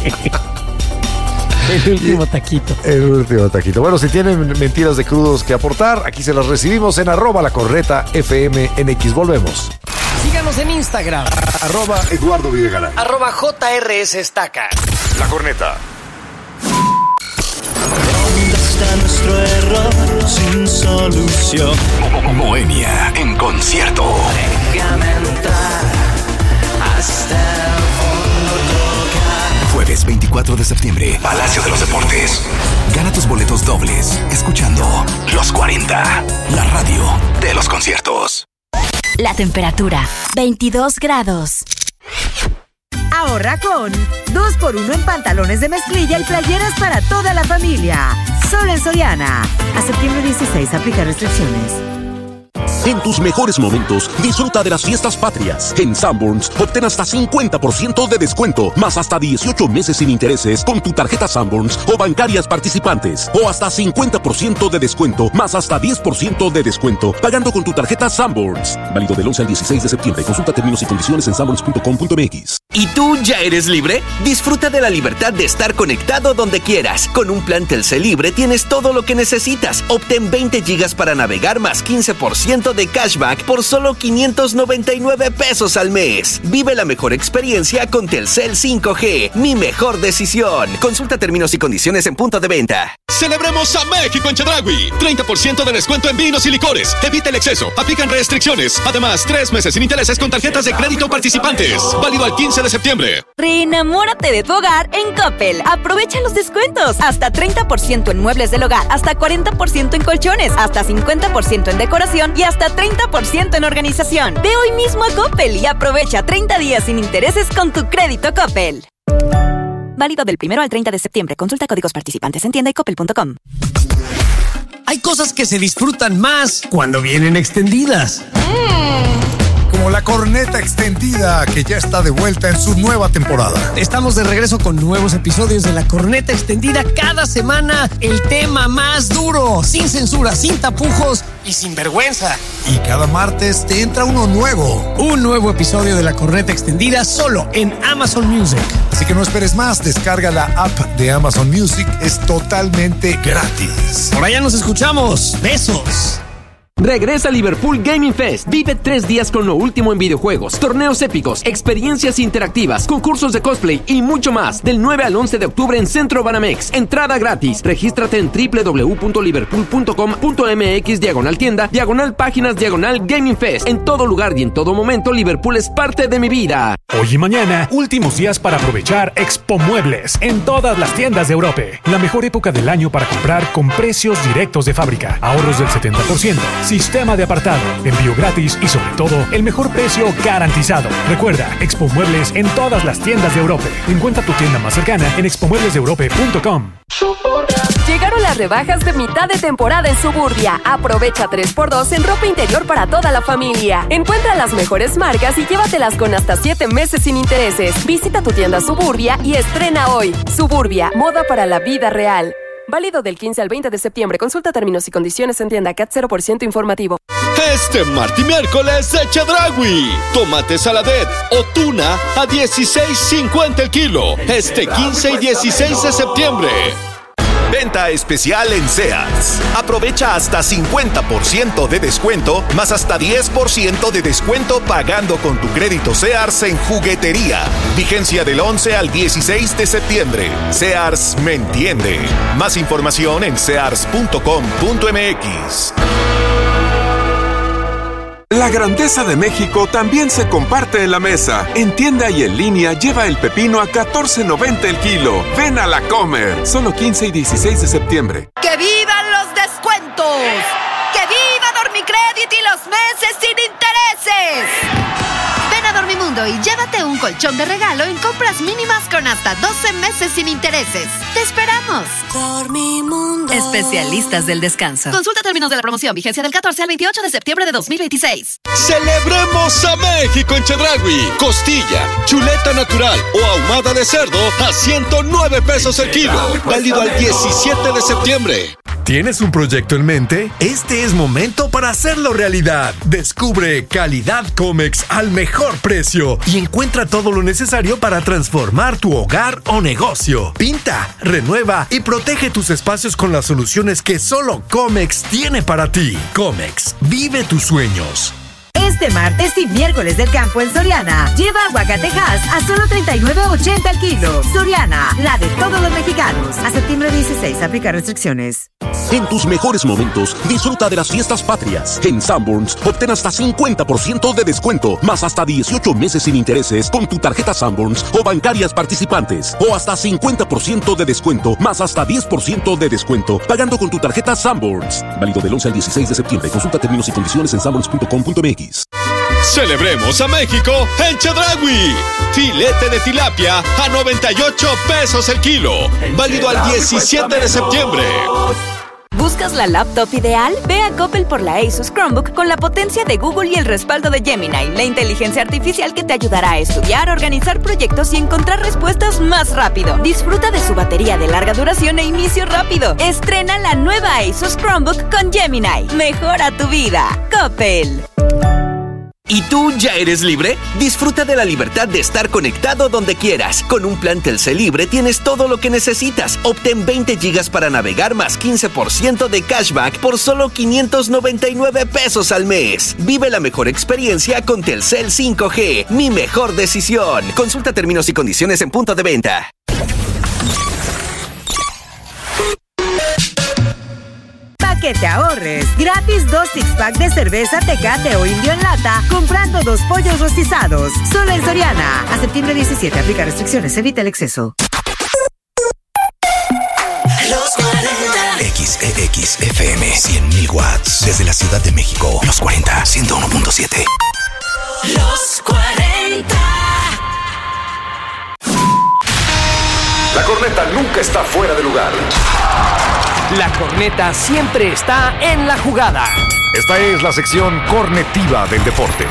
El último taquito.
El último taquito. Bueno, si tienen mentiras de crudos que aportar, aquí se las recibimos en arroba La Corneta F M N X. Volvemos.
Síganos en Instagram.
Arroba Eduardo Videgaray.
Arroba J R S Estaca.
La Corneta.
¿Dónde está nuestro error sin solución?
Moenia en concierto.
Déjame entrar hasta el fondo tocar.
Jueves veinticuatro de septiembre, Palacio de los Deportes. Gana tus boletos dobles escuchando Los cuarenta, la radio de los conciertos.
La temperatura, veintidós grados.
Ahorra con dos por uno en pantalones de mezclilla y playeras para toda la familia. Solo en Soriana. A septiembre dieciséis, aplica restricciones.
En tus mejores momentos, disfruta de las fiestas patrias. En Sanborns, obtén hasta cincuenta por ciento de descuento, más hasta dieciocho meses sin intereses con tu tarjeta Sanborns o bancarias participantes. O hasta cincuenta por ciento de descuento, más hasta diez por ciento de descuento, pagando con tu tarjeta Sanborns. Válido del once al dieciséis de septiembre. Consulta términos y condiciones en sanborns punto com punto m x.
¿Y tú ya eres libre? Disfruta de la libertad de estar conectado donde quieras. Con un plan Telcel Libre tienes todo lo que necesitas. Obtén veinte gigas para navegar más quince por ciento de cashback por solo quinientos noventa y nueve pesos al mes. Vive la mejor experiencia con Telcel cinco G. Mi mejor decisión. Consulta términos y condiciones en punto de venta.
Celebremos a México en Chedraui. treinta por ciento de descuento en vinos y licores. Evita el exceso. Aplican restricciones. Además, tres meses sin intereses con tarjetas de crédito participantes. Válido al quince de septiembre.
Reenamórate de tu hogar en Coppel. Aprovecha los descuentos. Hasta treinta por ciento en muebles del hogar, hasta cuarenta por ciento en colchones, hasta cincuenta por ciento en decoración y hasta treinta por ciento en organización. Ve hoy mismo a Coppel y aprovecha treinta días sin intereses con tu crédito Coppel. Válido del primero al treinta de septiembre. Consulta códigos participantes en tienda y coppel punto com.
Hay cosas que se disfrutan más cuando vienen extendidas.
Como la corneta extendida, que ya está de vuelta en su nueva temporada.
Estamos de regreso con nuevos episodios de la corneta extendida cada semana. El tema más duro, sin censura, sin tapujos y sin vergüenza.
Y cada martes te entra uno nuevo.
Un nuevo episodio de la corneta extendida solo en Amazon Music.
Así que no esperes más, descarga la app de Amazon Music, es totalmente gratis.
Por allá nos escuchamos. Besos.
Regresa Liverpool Gaming Fest. Vive tres días con lo último en videojuegos, torneos épicos, experiencias interactivas, concursos de cosplay y mucho más. Del nueve al once de octubre en Centro Banamex. Entrada gratis. Regístrate en doble u doble u doble u punto liverpool punto com punto m x diagonal tienda, diagonal páginas, diagonal Gaming Fest. En todo lugar y en todo momento, Liverpool es parte de mi vida.
Hoy y mañana, últimos días para aprovechar Expo Muebles en todas las tiendas de Europa. La mejor época del año para comprar con precios directos de fábrica. Ahorros del setenta por ciento. Sistema de apartado, envío gratis y sobre todo, el mejor precio garantizado. Recuerda, Expo Muebles en todas las tiendas de Europa. Encuentra tu tienda más cercana en expo muebles de europa punto com.
Llegaron las rebajas de mitad de temporada en Suburbia. Aprovecha tres por dos en ropa interior para toda la familia. Encuentra las mejores marcas y llévatelas con hasta siete meses sin intereses. Visita tu tienda Suburbia y estrena hoy. Suburbia, moda para la vida real. Válido del quince al veinte de septiembre. Consulta términos y condiciones en tienda. C A T cero por ciento informativo.
Este martes y miércoles de Chedraui. Tomate saladet o tuna a dieciséis cincuenta el kilo. Este quince y dieciséis de septiembre.
Venta especial en Sears. Aprovecha hasta cincuenta por ciento de descuento, más hasta diez por ciento de descuento pagando con tu crédito Sears en juguetería. Vigencia del once al dieciséis de septiembre. Sears me entiende. Más información en sears punto com punto m x.
La grandeza de México también se comparte en la mesa. En tienda y en línea lleva el pepino a catorce noventa el kilo. Ven a La Comer. Solo quince y dieciséis de septiembre.
¡Que vivan los descuentos! ¡Que viva Dormicrédito y los meses sin intereses! Ven a Dormimundo y llévate un colchón de regalo en compras mínimas con hasta doce meses sin intereses. ¡Te esperamos! Dormimundo. Especialistas del descanso. Consulta términos de la promoción. Vigencia del catorce al veintiocho de septiembre de dos mil veintiséis.
¡Celebremos a México en Chedraui! Costilla, chuleta natural o ahumada de cerdo a ciento nueve pesos el kilo. Válido al diecisiete de septiembre.
¿Tienes un proyecto en mente? Este es momento para hacerlo realidad. Descubre Calidad Comex al mejor precio y encuentra todo lo necesario para transformar tu hogar o negocio. Pinta, renueva y protege tus espacios con las soluciones que solo Comex tiene para ti. Comex, vive tus sueños.
Este martes y miércoles del campo en Soriana. Lleva aguacatejas a solo treinta y nueve ochenta el kilo. Soriana, la de todos los mexicanos. A septiembre dieciséis, aplica restricciones.
En tus mejores momentos, disfruta de las fiestas patrias. En Sanborns, obtén hasta cincuenta por ciento de descuento, más hasta dieciocho meses sin intereses con tu tarjeta Sanborns o bancarias participantes. O hasta cincuenta por ciento de descuento, más hasta diez por ciento de descuento, pagando con tu tarjeta Sanborns. Válido del once al dieciséis de septiembre. Consulta términos y condiciones en sanborns punto com punto m x.
Celebremos a México en Chedraui. Filete de tilapia a noventa y ocho pesos el kilo. Válido al diecisiete de septiembre.
¿Buscas la laptop ideal? Ve a Coppel por la Asus Chromebook con la potencia de Google y el respaldo de Gemini, la inteligencia artificial que te ayudará a estudiar, organizar proyectos y encontrar respuestas más rápido. Disfruta de su batería de larga duración e inicio rápido. Estrena la nueva Asus Chromebook con Gemini. Mejora tu vida. Coppel.
¿Y tú ya eres libre? Disfruta de la libertad de estar conectado donde quieras. Con un plan Telcel Libre tienes todo lo que necesitas. Obtén veinte gigas para navegar más quince por ciento de cashback por solo quinientos noventa y nueve pesos al mes. Vive la mejor experiencia con Telcel cinco G. Mi mejor decisión. Consulta términos y condiciones en punto de venta.
Que te ahorres. Gratis dos six-pack de cerveza Tecate o Indio en lata comprando dos pollos rostizados. Solo en Soriana. A septiembre diecisiete. Aplica restricciones. Evita el exceso.
Los cuarenta. X E X F M cien mil watts. Desde la Ciudad de México. Los cuarenta. ciento uno punto siete. Los cuarenta.
La corneta nunca está fuera de lugar.
La corneta siempre está en la jugada.
Esta es la sección cornetiva del deporte.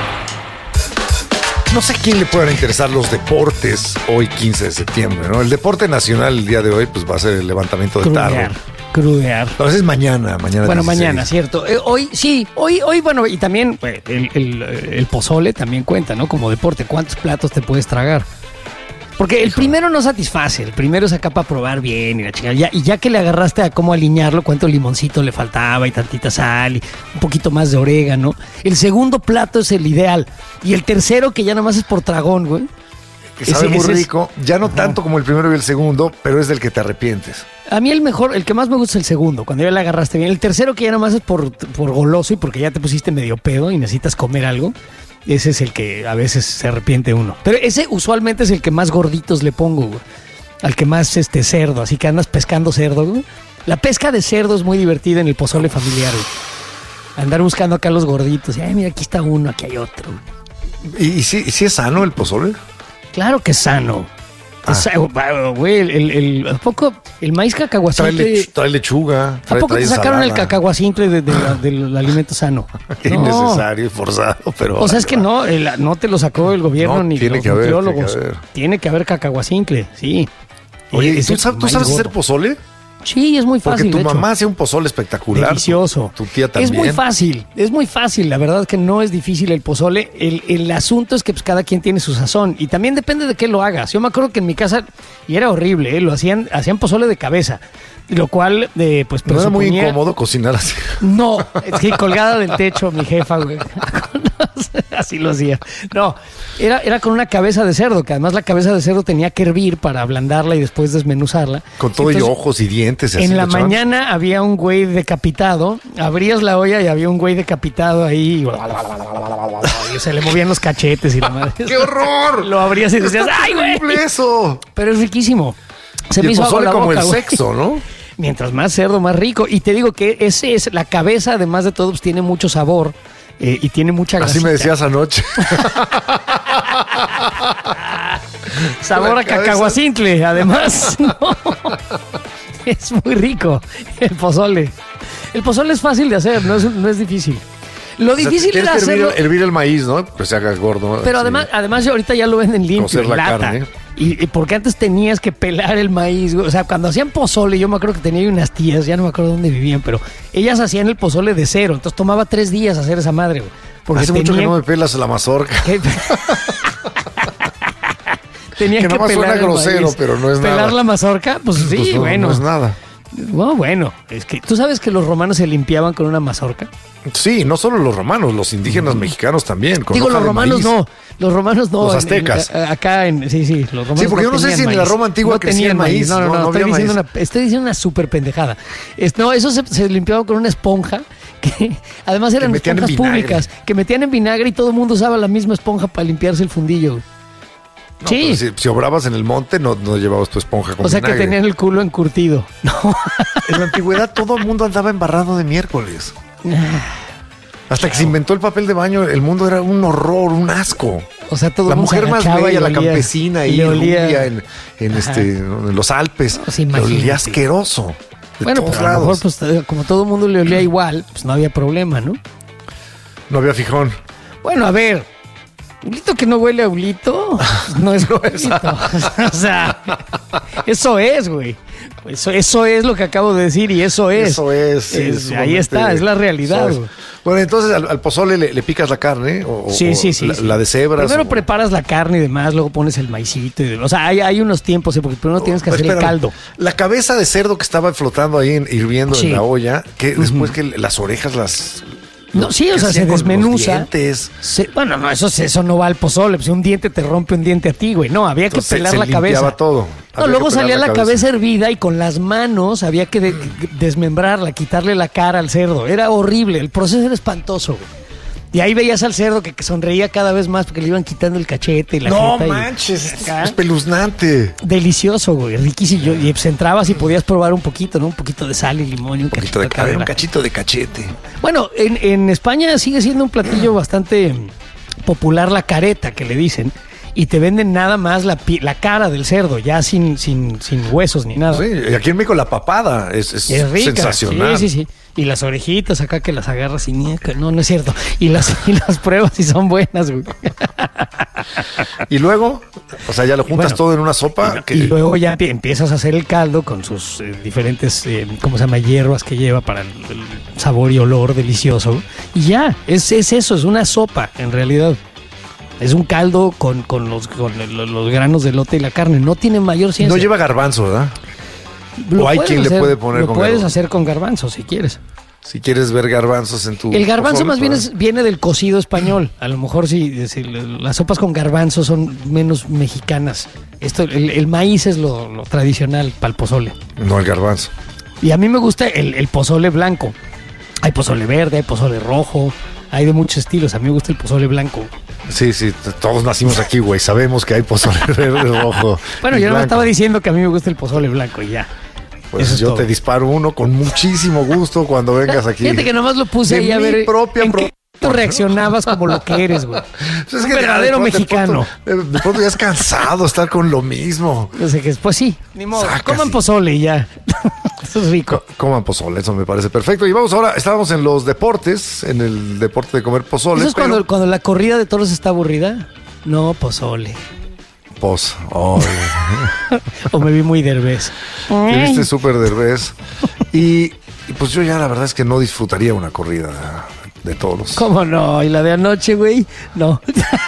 No sé a quién le puedan interesar los deportes hoy quince de septiembre, ¿no? El deporte nacional el día de hoy pues va a ser el levantamiento de tarro.
Crudear.
Entonces es mañana, mañana.
Bueno,
dieciséis.
mañana, cierto. Eh, hoy, sí, hoy, hoy, bueno, y también pues, el, el, el pozole también cuenta, ¿no? Como deporte, ¿cuántos platos te puedes tragar? Porque el primero no satisface, el primero es acá para probar bien y la chingada. Ya, y ya que le agarraste a cómo alinearlo, cuánto limoncito le faltaba y tantita sal y un poquito más de orégano. El segundo plato es el ideal. Y el tercero, que ya nomás es por tragón, güey.
Que sabe
ese,
muy
ese
rico.
Es...
Ya no
Ajá.
tanto como el primero y el segundo, pero es del que te arrepientes.
A mí el mejor, el que más me gusta es el segundo, cuando ya le agarraste bien. El tercero, que ya nomás es por, por goloso y porque ya te pusiste medio pedo y necesitas comer algo. Ese es el que a veces se arrepiente uno. Pero ese usualmente es el que más gorditos le pongo, güey. Al que más este cerdo, así que andas pescando cerdo, güey. La pesca de cerdo es muy divertida en el pozole familiar, güey. Andar buscando acá los gorditos. Ay, mira, aquí está uno, aquí hay otro.
¿Y, y si, si es sano el pozole?
Claro que es sano.
Ah.
Es, güey, el, el, el, ¿a poco el maíz cacahuacintle?
Trae, lech, trae lechuga. Trae,
¿A poco
trae
te sacaron
ensalada?
el cacahuacintle de, de, de, del alimento sano?
Qué
No.
innecesario y forzado, pero...
O sea, es que no, el, no te lo sacó el gobierno
No,
ni
tiene
los
que haber,
nutriólogos.
tiene que haber.
Tiene que haber cacahuacintle, sí.
Oye,
Es
¿tú
el
sabes, ¿tú
maíz
sabes hacer
gordo.
pozole?
Sí, es muy fácil.
Porque tu
de hecho.
mamá hace un pozole espectacular.
Delicioso.
Tu, tu tía también.
Es muy fácil, es muy fácil. La verdad es que no es difícil el pozole. El, el asunto es que pues, cada quien tiene su sazón y también depende de qué lo hagas. Yo me acuerdo que en mi casa, y era horrible, ¿eh? lo hacían, hacían pozole de cabeza, lo cual, eh, pues,
¿No era muy
presuponía-
incómodo cocinar así?
No, es que colgada del techo, mi jefa, güey. Así lo hacía. No, era, era con una cabeza de cerdo, que además la cabeza de cerdo tenía que hervir para ablandarla y después desmenuzarla.
Con todo
Entonces,
y ojos y dientes. y así
en la
le echaban.
mañana había un güey decapitado, abrías la olla y había un güey decapitado ahí y, y se le movían los cachetes y la madre.
¡Qué horror!
Lo abrías y decías, ¡ay, güey!
¡Horrible eso!
Pero es riquísimo. Se
Y
me
el
hizo agua
pozole
la
como
boca,
el
güey.
sexo, ¿no?
Mientras más cerdo, más rico. Y te digo que ese es la cabeza, además de todo, pues tiene mucho sabor eh, y tiene mucha grasa.
Así me decías anoche.
Sabor
La
a
cabeza.
cacahuacintle, además. No. Es muy rico el pozole. El pozole es fácil de hacer, no es, no es difícil. Lo
O sea,
difícil
tienes
era
que hervir,
hacerlo.
hervir el maíz, ¿no? Pues se haga gordo. ¿no?
Pero
Sí.
además, además ahorita ya lo venden limpio,
Cocer
en
la
lata.
carne.
Y, y porque antes tenías que pelar el maíz, güey. O sea, cuando hacían pozole, yo me acuerdo que tenía unas tías, ya no me acuerdo dónde vivían, pero ellas hacían el pozole de cero. Entonces tomaba tres días hacer esa madre, güey. Porque
Hace mucho que
tenían-
no me pelas la mazorca.
que- Tenían
Que
que,
nada más
pelar
suena
el
grosero,
maíz.
pero no es
Pelar
nada.
la mazorca, pues sí,
Pues no,
bueno.
no es nada.
No, bueno, es que tú sabes que los romanos se limpiaban con una mazorca.
Sí, no solo los romanos, los indígenas mexicanos también. Con
Digo,
hoja
los
de
romanos
maíz.
no, los romanos no.
Los
en-
aztecas.
en- acá en, sí, sí, los romanos
Sí, porque yo no sé
tenían
si en la
maíz.
Roma antigua
no
crecía
tenían
el maíz,
No, no,
no,
no,
no
estoy,
había
diciendo
maíz.
una, estoy diciendo una súper pendejada. Es- no, eso se, se limpiaba con una esponja que además eran
metían en
esponjas
vinagre.
públicas que metían en vinagre y todo el mundo usaba la misma esponja para limpiarse el fundillo.
No,
sí.
pero Si, si obrabas en el monte, no, no llevabas tu esponja con
O sea
vinagre.
que tenían el culo encurtido. No.
En la antigüedad todo el mundo andaba embarrado de miércoles. Hasta claro. que se inventó el papel de baño, el mundo era un horror, un asco.
O sea, todo
la mujer más bella, la
olía,
campesina y rubia en, en, este, en los Alpes,
pues le
olía asqueroso.
Bueno, pues lados. a lo mejor, pues, como todo el mundo le olía igual, pues no había problema, ¿no?
No había fijón.
Bueno, a ver, Hulito que no huele a Hulito, no es Hulito. O sea, eso es, güey. Eso, eso es lo que acabo de decir y eso es.
Eso es.
es sí, ahí está, es la realidad.
Es. Bueno, entonces al, al pozole le, le picas la carne o,
sí, sí, sí,
la,
sí.
la de cebras.
Primero
o...
preparas la carne y demás, luego pones el maicito. Y, o sea, hay, hay unos tiempos, ¿eh? Porque primero tienes que hacer
Espera,
el caldo.
La cabeza de cerdo que estaba flotando ahí en, hirviendo sí. en la olla, que uh-huh. después que las orejas las...
No, sí, o sea, se desmenuza.
Se,
bueno, no, eso, eso no va al pozole. Pues un diente te rompe un diente a ti, güey. No, había que Entonces, pelar
se
la cabeza.
todo.
No, luego salía la cabeza. cabeza hervida y con las manos había que de, desmembrarla, quitarle la cara al cerdo. Era horrible, el proceso era espantoso, güey. Y ahí veías al cerdo que, que sonreía cada vez más porque le iban quitando el cachete y la
No
jeta
manches, y, es espeluznante.
Delicioso, güey, riquísimo. Y pues entrabas y podías probar un poquito, ¿no? Un poquito de sal y limón y un,
un poquito de
cachito
de un cachito de cachete.
Bueno, en, en España sigue siendo un platillo bastante popular la careta, que le dicen. Y te venden nada más la, la cara del cerdo, ya sin, sin, sin huesos ni nada.
Sí, y aquí en México la papada es, es, es rica, sensacional.
Sí, sí, sí. Y las orejitas acá que las agarras y nieca. No, no es cierto. Y las, y las pruebas y son buenas, güey.
Y luego, o sea, ya lo juntas bueno, todo en una sopa.
Y,
que...
y luego ya empiezas a hacer el caldo con sus eh, diferentes, eh, ¿cómo se llama? Hierbas que lleva para el, el sabor y olor delicioso. Y ya, es, es eso, es una sopa en realidad. Es un caldo con, con, los, con los, los granos de elote y la carne. No tiene mayor ciencia.
No lleva garbanzo, ¿verdad?
Lo
o hay quien
hacer,
le puede poner
lo
con
puedes
garbanzo.
hacer con garbanzo si quieres.
Si quieres ver garbanzos en tu...
El garbanzo
pozole,
más bien es, viene del cocido español. A lo mejor si, si las sopas con garbanzo son menos mexicanas. Esto, el, el maíz es lo, lo tradicional para el pozole.
No el garbanzo.
Y a mí me gusta el, el pozole blanco. Hay pozole verde, hay pozole rojo, hay de muchos estilos. A mí me gusta el pozole blanco.
Sí, sí, todos nacimos aquí, güey. Sabemos que hay pozole verde, rojo.
Bueno, yo no estaba diciendo que a mí me gusta el pozole blanco y ya.
Pues
Eso
yo
es
te disparo uno con muchísimo gusto cuando vengas aquí.
Fíjate que nomás lo puse
de
ahí a ver.
Mi propia
¿en
pro...
qué tú reaccionabas como lo que eres, güey?
Pues es
un
que
verdadero
de,
mexicano.
De pronto, de pronto ya es cansado estar con lo mismo.
Yo sé que pues sí, ni modo.
Saca,
Coman
sí.
pozole y ya. Eso es rico.
Co- coman pozole, eso me parece perfecto. Y vamos ahora, estábamos en los deportes, en el deporte de comer pozole.
¿Eso es
pero...
cuando, cuando la corrida de toros está aburrida? No, pozole.
Poz. Oh,
o me vi muy derbez.
Te viste súper derbez. Y, y pues yo ya la verdad es que no disfrutaría una corrida de, de toros.
¿Cómo no? ¿Y la de anoche, güey? No.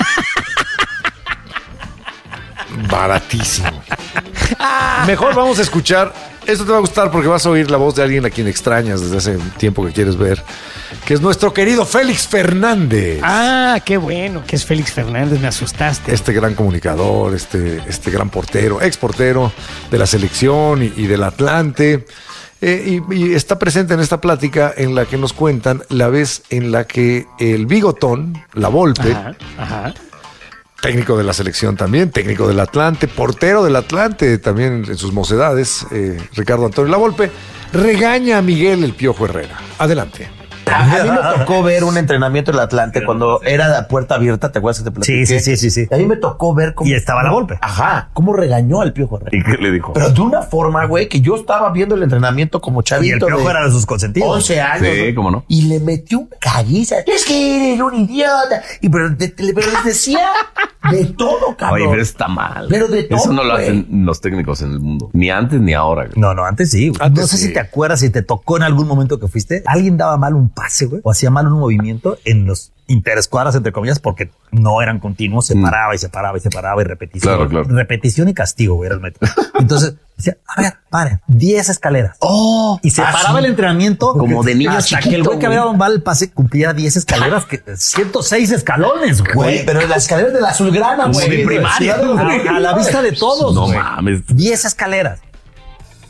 Baratísimo. Mejor vamos a escuchar. Esto te va a gustar porque vas a oír la voz de alguien a quien extrañas desde hace tiempo que quieres ver, que es nuestro querido Félix Fernández.
Ah, qué bueno que es Félix Fernández, me asustaste.
Este gran comunicador, este, este gran portero, ex portero de la selección y, y del Atlante. Eh, y, y está presente en esta plática en la que nos cuentan la vez en la que el bigotón, la Volpe,
Ajá, ajá.
técnico de la selección también, técnico del Atlante, portero del Atlante también en sus mocedades, eh, Ricardo Antonio Lavolpe, regaña a Miguel el Piojo Herrera. Adelante.
A, a mí me tocó ver un entrenamiento del Atlante cuando era de puerta abierta, ¿te acuerdas que te platiqué?
Sí, sí, sí, sí, sí.
A mí me tocó ver cómo...
Y estaba la Volpe.
Ajá, cómo regañó al Piojo Herrera.
¿Y qué le dijo?
Pero de una forma, güey, que yo estaba viendo el entrenamiento como chavito.
Y el Piojo
de
era de sus consentidos.
once años.
Sí,
¿no?
cómo no.
Y le metió una caguiza. Es que eres un idiota. Y pero, de, de, pero les decía de todo, cabrón.
Oye, pero está mal.
Pero de todo,
Eso no lo
güey.
hacen los técnicos en el mundo. Ni antes ni ahora. Güey. No, no, antes sí. Güey.
Antes
no sé
sí.
si te acuerdas, si te tocó en algún momento que fuiste. Alguien daba mal un pase, güey. O hacía mal un movimiento en los interescuadras, entre comillas, porque no eran continuos. Se Mm. paraba y se paraba y se paraba y repetición. Claro, claro. Repetición y castigo, güey, era el método. Entonces, decía, a ver, paren, diez escaleras.
Oh,
Y se
ah,
paraba
sí.
el entrenamiento
Como de niño
hasta
chiquito,
que el güey que
güey.
había dado mal el pase cumplía diez escaleras, que ciento seis escalones, güey.
Güey, pero las escaleras de la azulgrana,
Como
güey.
de primaria.
A,
A la vista de todos, No güey. mames. diez escaleras.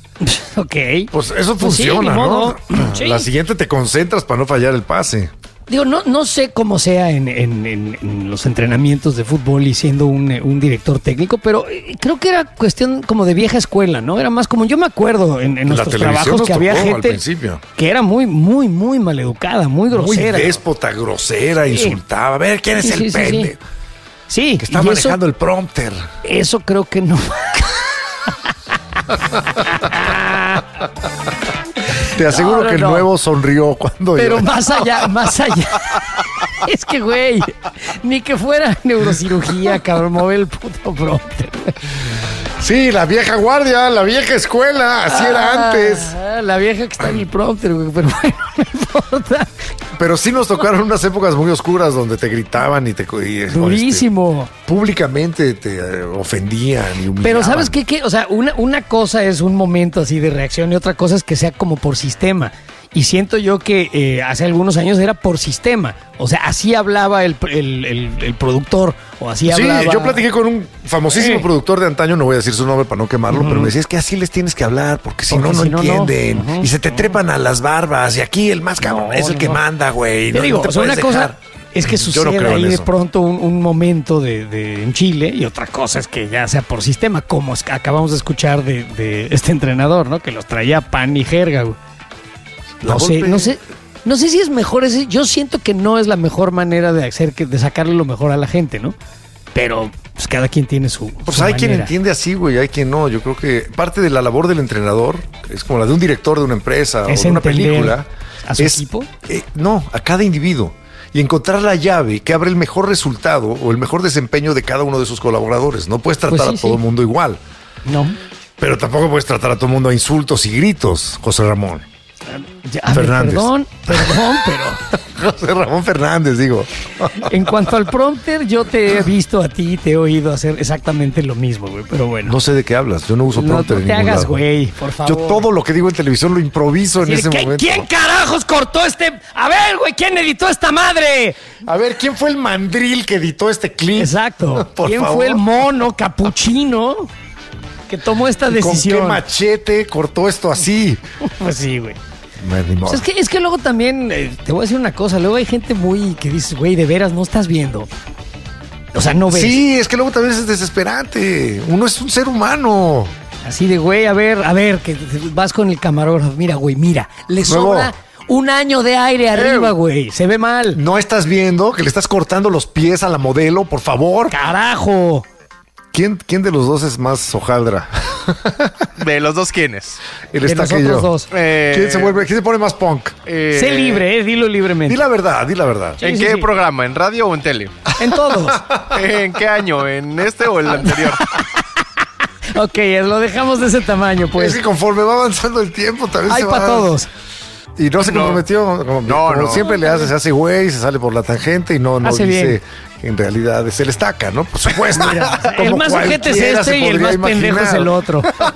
Ok.
Pues eso
Pues sí,
funciona,
ni
¿no?
modo. Sí.
La siguiente te concentras para no fallar el pase.
Digo, no, no sé cómo sea en, en, en, en los entrenamientos de fútbol y siendo un, un director técnico, pero creo que era cuestión como de vieja escuela, ¿no? Era más como, yo me acuerdo en, en nuestros trabajos que había gente que era muy, muy, muy maleducada, muy grosera.
Muy déspota, grosera, sí. Insultaba. A ver, ¿quién es sí, el sí, pende? Sí,
sí. sí.
Que está manejando eso, el prompter.
Eso creo que no.
Te aseguro no, no, que el no. nuevo sonrió cuando...
Pero
yo...
más allá, más allá. Es que, güey, ni que fuera neurocirugía, cabrón, mover el puto prompter.
Sí, la vieja guardia, la vieja escuela, así ah, era antes.
La vieja que está en el prompter, güey, pero bueno, no importa.
Pero sí nos tocaron unas épocas muy oscuras donde te gritaban y te... Y,
Durísimo.
Este, públicamente te eh, ofendían y humillaban.
Pero ¿sabes qué? qué? O sea, una, una cosa es un momento así de reacción y otra cosa es que sea como por sistema. Y siento yo que eh, hace algunos años era por sistema. O sea, así hablaba el, el, el, el productor. O así
sí,
hablaba...
yo platiqué con un famosísimo eh. productor de antaño, no voy a decir su nombre para no quemarlo, uh-huh. pero me decía, es que así les tienes que hablar, porque si porque no, no si entienden. No, no. Uh-huh. Y se te trepan a las barbas. Y aquí el más cabrón no, es el no. que manda, güey.
Te
no,
digo,
no te
o sea, una
dejar.
cosa es que sucede no ahí de pronto un, un momento de, de en Chile, y otra cosa es que ya sea por sistema, como es, acabamos de escuchar de, de este entrenador, ¿no? Que los traía pan y jerga, güey. No sé, no sé, no sé si es mejor ese. Yo siento que no es la mejor manera de hacer que de sacarle lo mejor a la gente, ¿no? Pero pues cada quien tiene su.
Pues
su
hay
manera.
Quien entiende así, güey, hay quien no. Yo creo que parte de la labor del entrenador es como la de un director de una empresa
es
o de una película.
¿A su
es,
equipo?
Eh, no, a cada individuo. Y encontrar la llave que abre el mejor resultado o el mejor desempeño de cada uno de sus colaboradores. No puedes tratar pues sí, a todo el sí. mundo igual.
No.
Pero tampoco puedes tratar a todo el mundo a insultos y gritos, José Ramón.
Ya, Fernández. Perdón, perdón, pero...
José Ramón Fernández, digo.
En cuanto al prompter, yo te he visto a ti y te he oído hacer exactamente lo mismo, güey, pero bueno.
No sé de qué hablas, yo no uso prompter
no, no te
en ningún
hagas,
lado.
Güey, por favor.
Yo todo lo que digo en televisión lo improviso sí, en ese
¿qué,
momento.
¿Quién carajos cortó este...? A ver, güey, ¿quién editó esta madre?
A ver, ¿quién fue el mandril que editó este clip?
Exacto.
Por
¿Quién
favor?
fue el mono capuchino que tomó esta decisión?
¿Con qué machete cortó esto así?
Pues sí, güey.
O
sea, es, que, es que luego también, eh, te voy a decir una cosa, luego hay gente muy que dice, güey, de veras, no estás viendo. O sea, no ves.
Sí, es que luego también es desesperante. Uno es un ser humano.
Así de, güey, a ver, a ver, que vas con el camarógrafo. Mira, güey, mira, le
luego,
sobra un año de aire arriba, güey. Se ve mal.
¿No estás viendo que le estás cortando los pies a la modelo, por favor?
¡Carajo!
¿Quién, quién de los dos es más hojaldra?
¿De los dos quiénes?
El está que yo.
Dos.
Eh, ¿Quién se vuelve? ¿Quién se pone más punk?
Eh, sé libre, eh, dilo libremente.
Di la verdad, di la verdad.
¿En
sí,
qué
sí.
programa? ¿En radio o en tele?
En todos.
¿En qué año? ¿En este o el anterior?
Ok, lo dejamos de ese tamaño, pues.
Es que conforme va avanzando el tiempo, tal vez
hay
se
para
va...
todos.
Y no se
No.
comprometió, como,
No,
como
no.
siempre le hace, se hace güey, se sale por la tangente y no, no
Hace
dice
bien.
que en realidad es el estaca, ¿no? Por supuesto.
Mira, el
Como
más ojete es
cualquiera
este
se
y el
podría
más pendejo es
imaginar.
el otro.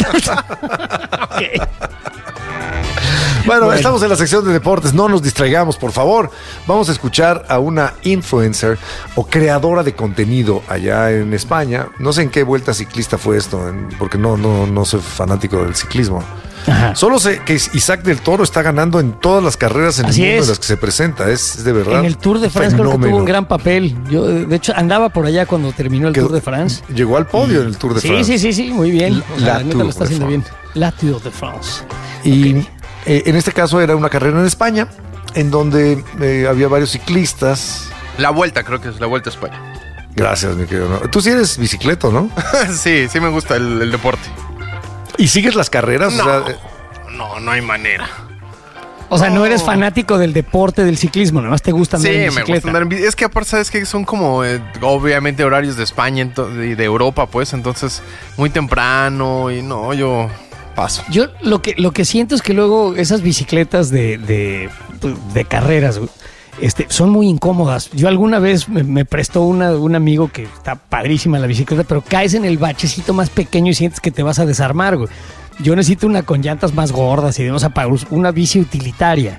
Okay.
Bueno, bueno, estamos en la sección de deportes, no nos distraigamos, por favor. Vamos a escuchar a una influencer o creadora de contenido allá en España. No sé en qué vuelta ciclista fue esto, en- porque no, no, no soy fanático del ciclismo.
Ajá.
Solo sé que Isaac del Toro está ganando en todas las carreras en
Así
el mundo
es.
en las que se presenta. Es, es de verdad.
En el Tour de France creo que
fenómeno.
tuvo un gran papel. Yo, de hecho, andaba por allá cuando terminó el
Que-
Tour de France.
Llegó al podio en el Tour de
Sí,
France.
sí, sí, sí, muy bien. O sea,
La
la neta
Tour
lo está
de
haciendo bien.
France.
La Tour de France.
Y eh, en este caso era una carrera en España, en donde eh, había varios ciclistas.
La vuelta, creo que es la vuelta a España.
Gracias, mi querido. Tú sí eres bicicleto, ¿no?
Sí, sí me gusta el, el deporte.
¿Y sigues las carreras?
No,
O sea, eh,
no, no hay manera.
O sea, no eres fanático del deporte del ciclismo, nada más te gusta andar
Sí,
en
me
bicicleta.
gusta andar en bici. Es que aparte, ¿sabes que son como, eh, obviamente, horarios de España ento- y de Europa, pues, entonces, muy temprano y no, yo paso.
Yo lo que, lo que siento es que luego esas bicicletas de, de, de carreras, güey, este, son muy incómodas. Yo alguna vez me, me prestó una, un amigo que está padrísima la bicicleta, pero caes en el bachecito más pequeño y sientes que te vas a desarmar, güey. Yo necesito una con llantas más gordas y demás, o sea, para us- una bici utilitaria.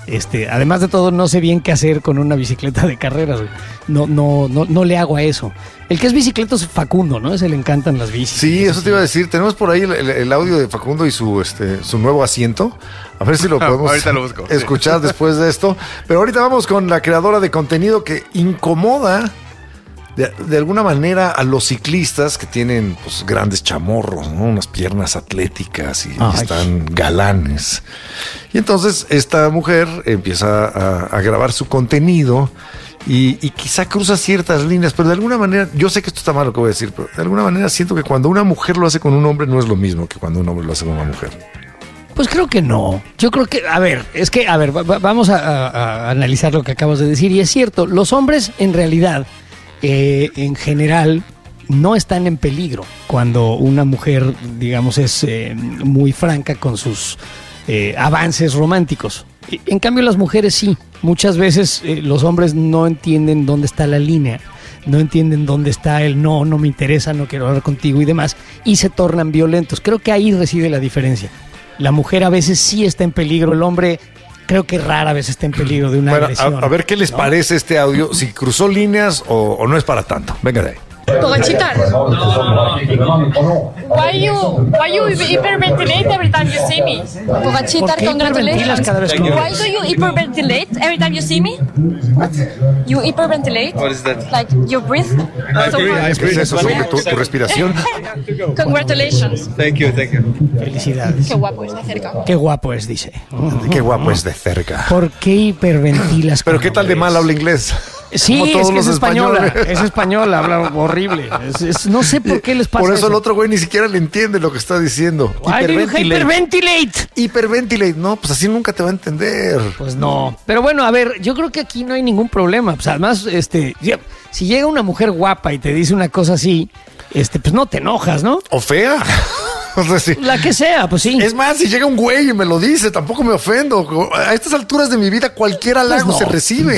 Este, además de todo, no sé bien qué hacer con una bicicleta de carreras. No, no, no, no le hago a eso. El que es bicicleta es Facundo, ¿no? Ese le encantan las bicis.
Sí, eso te iba a decir. Tenemos por ahí el, el, el audio de Facundo y su, este, su nuevo asiento. A ver si lo podemos
ahorita lo busco,
escuchar
sí.
después de esto. Pero ahorita vamos con la creadora de contenido que incomoda de, de alguna manera a los ciclistas que tienen pues, grandes chamorros, ¿no? Unas piernas atléticas y
Ay.
están galanes. Y entonces esta mujer empieza a, a grabar su contenido y, y quizá cruza ciertas líneas, pero de alguna manera, yo sé que esto está mal lo que voy a decir, pero de alguna manera siento que cuando una mujer lo hace con un hombre no es lo mismo que cuando un hombre lo hace con una mujer.
Pues creo que no. Yo creo que, a ver, es que, a ver, va, vamos a, a, a analizar lo que acabas de decir. Y es cierto, los hombres en realidad, eh, en general, no están en peligro cuando una mujer, digamos, es eh, muy franca con sus eh, avances románticos. En cambio, las mujeres sí. Muchas veces eh, los hombres no entienden dónde está la línea. No entienden dónde está el no, no me interesa, no quiero hablar contigo y demás. Y se tornan violentos. Creo que ahí reside la diferencia. La mujer a veces sí está en peligro, el hombre creo que rara vez está en peligro de una
bueno,
agresión.
A, a ver qué les
¿no?
parece este audio, si cruzó líneas o, o no es para tanto. Venga de ahí.
Conchita, why you why you hyperventilate every time you see me?
¿Por qué hiperventilas cada vez que me
Why
ves?
do you hyperventilate every time you see me? What? You hyperventilate?
What is that?
Like you breathe? So hard.
¿Qué es eso sobre tu, tu respiración?
Congratulations.
Thank you, thank you.
Felicidades.
Qué guapo es de cerca.
Qué guapo es, dice.
Qué guapo es de cerca.
¿Por qué hiperventilas?
Pero qué tal de mal habla inglés.
Sí,
Como todos
es que
los
es española,
españoles.
es española, habla horrible. Es- es- no sé por qué les pasa
Por eso
eso.
el otro güey ni siquiera le entiende lo que está diciendo.
Why do you hyperventilate?
Hiperventilate. No, pues así nunca te va a entender.
Pues no. Pero bueno, a ver, yo creo que aquí no hay ningún problema. Pues además, este, ya, si llega una mujer guapa y te dice una cosa así, este, pues no te enojas, ¿no?
O fea. O sea, sí.
La que sea, pues sí.
Es más, si llega un güey y me lo dice, tampoco me ofendo. A estas alturas de mi vida, cualquier halago
Pues no.
se recibe.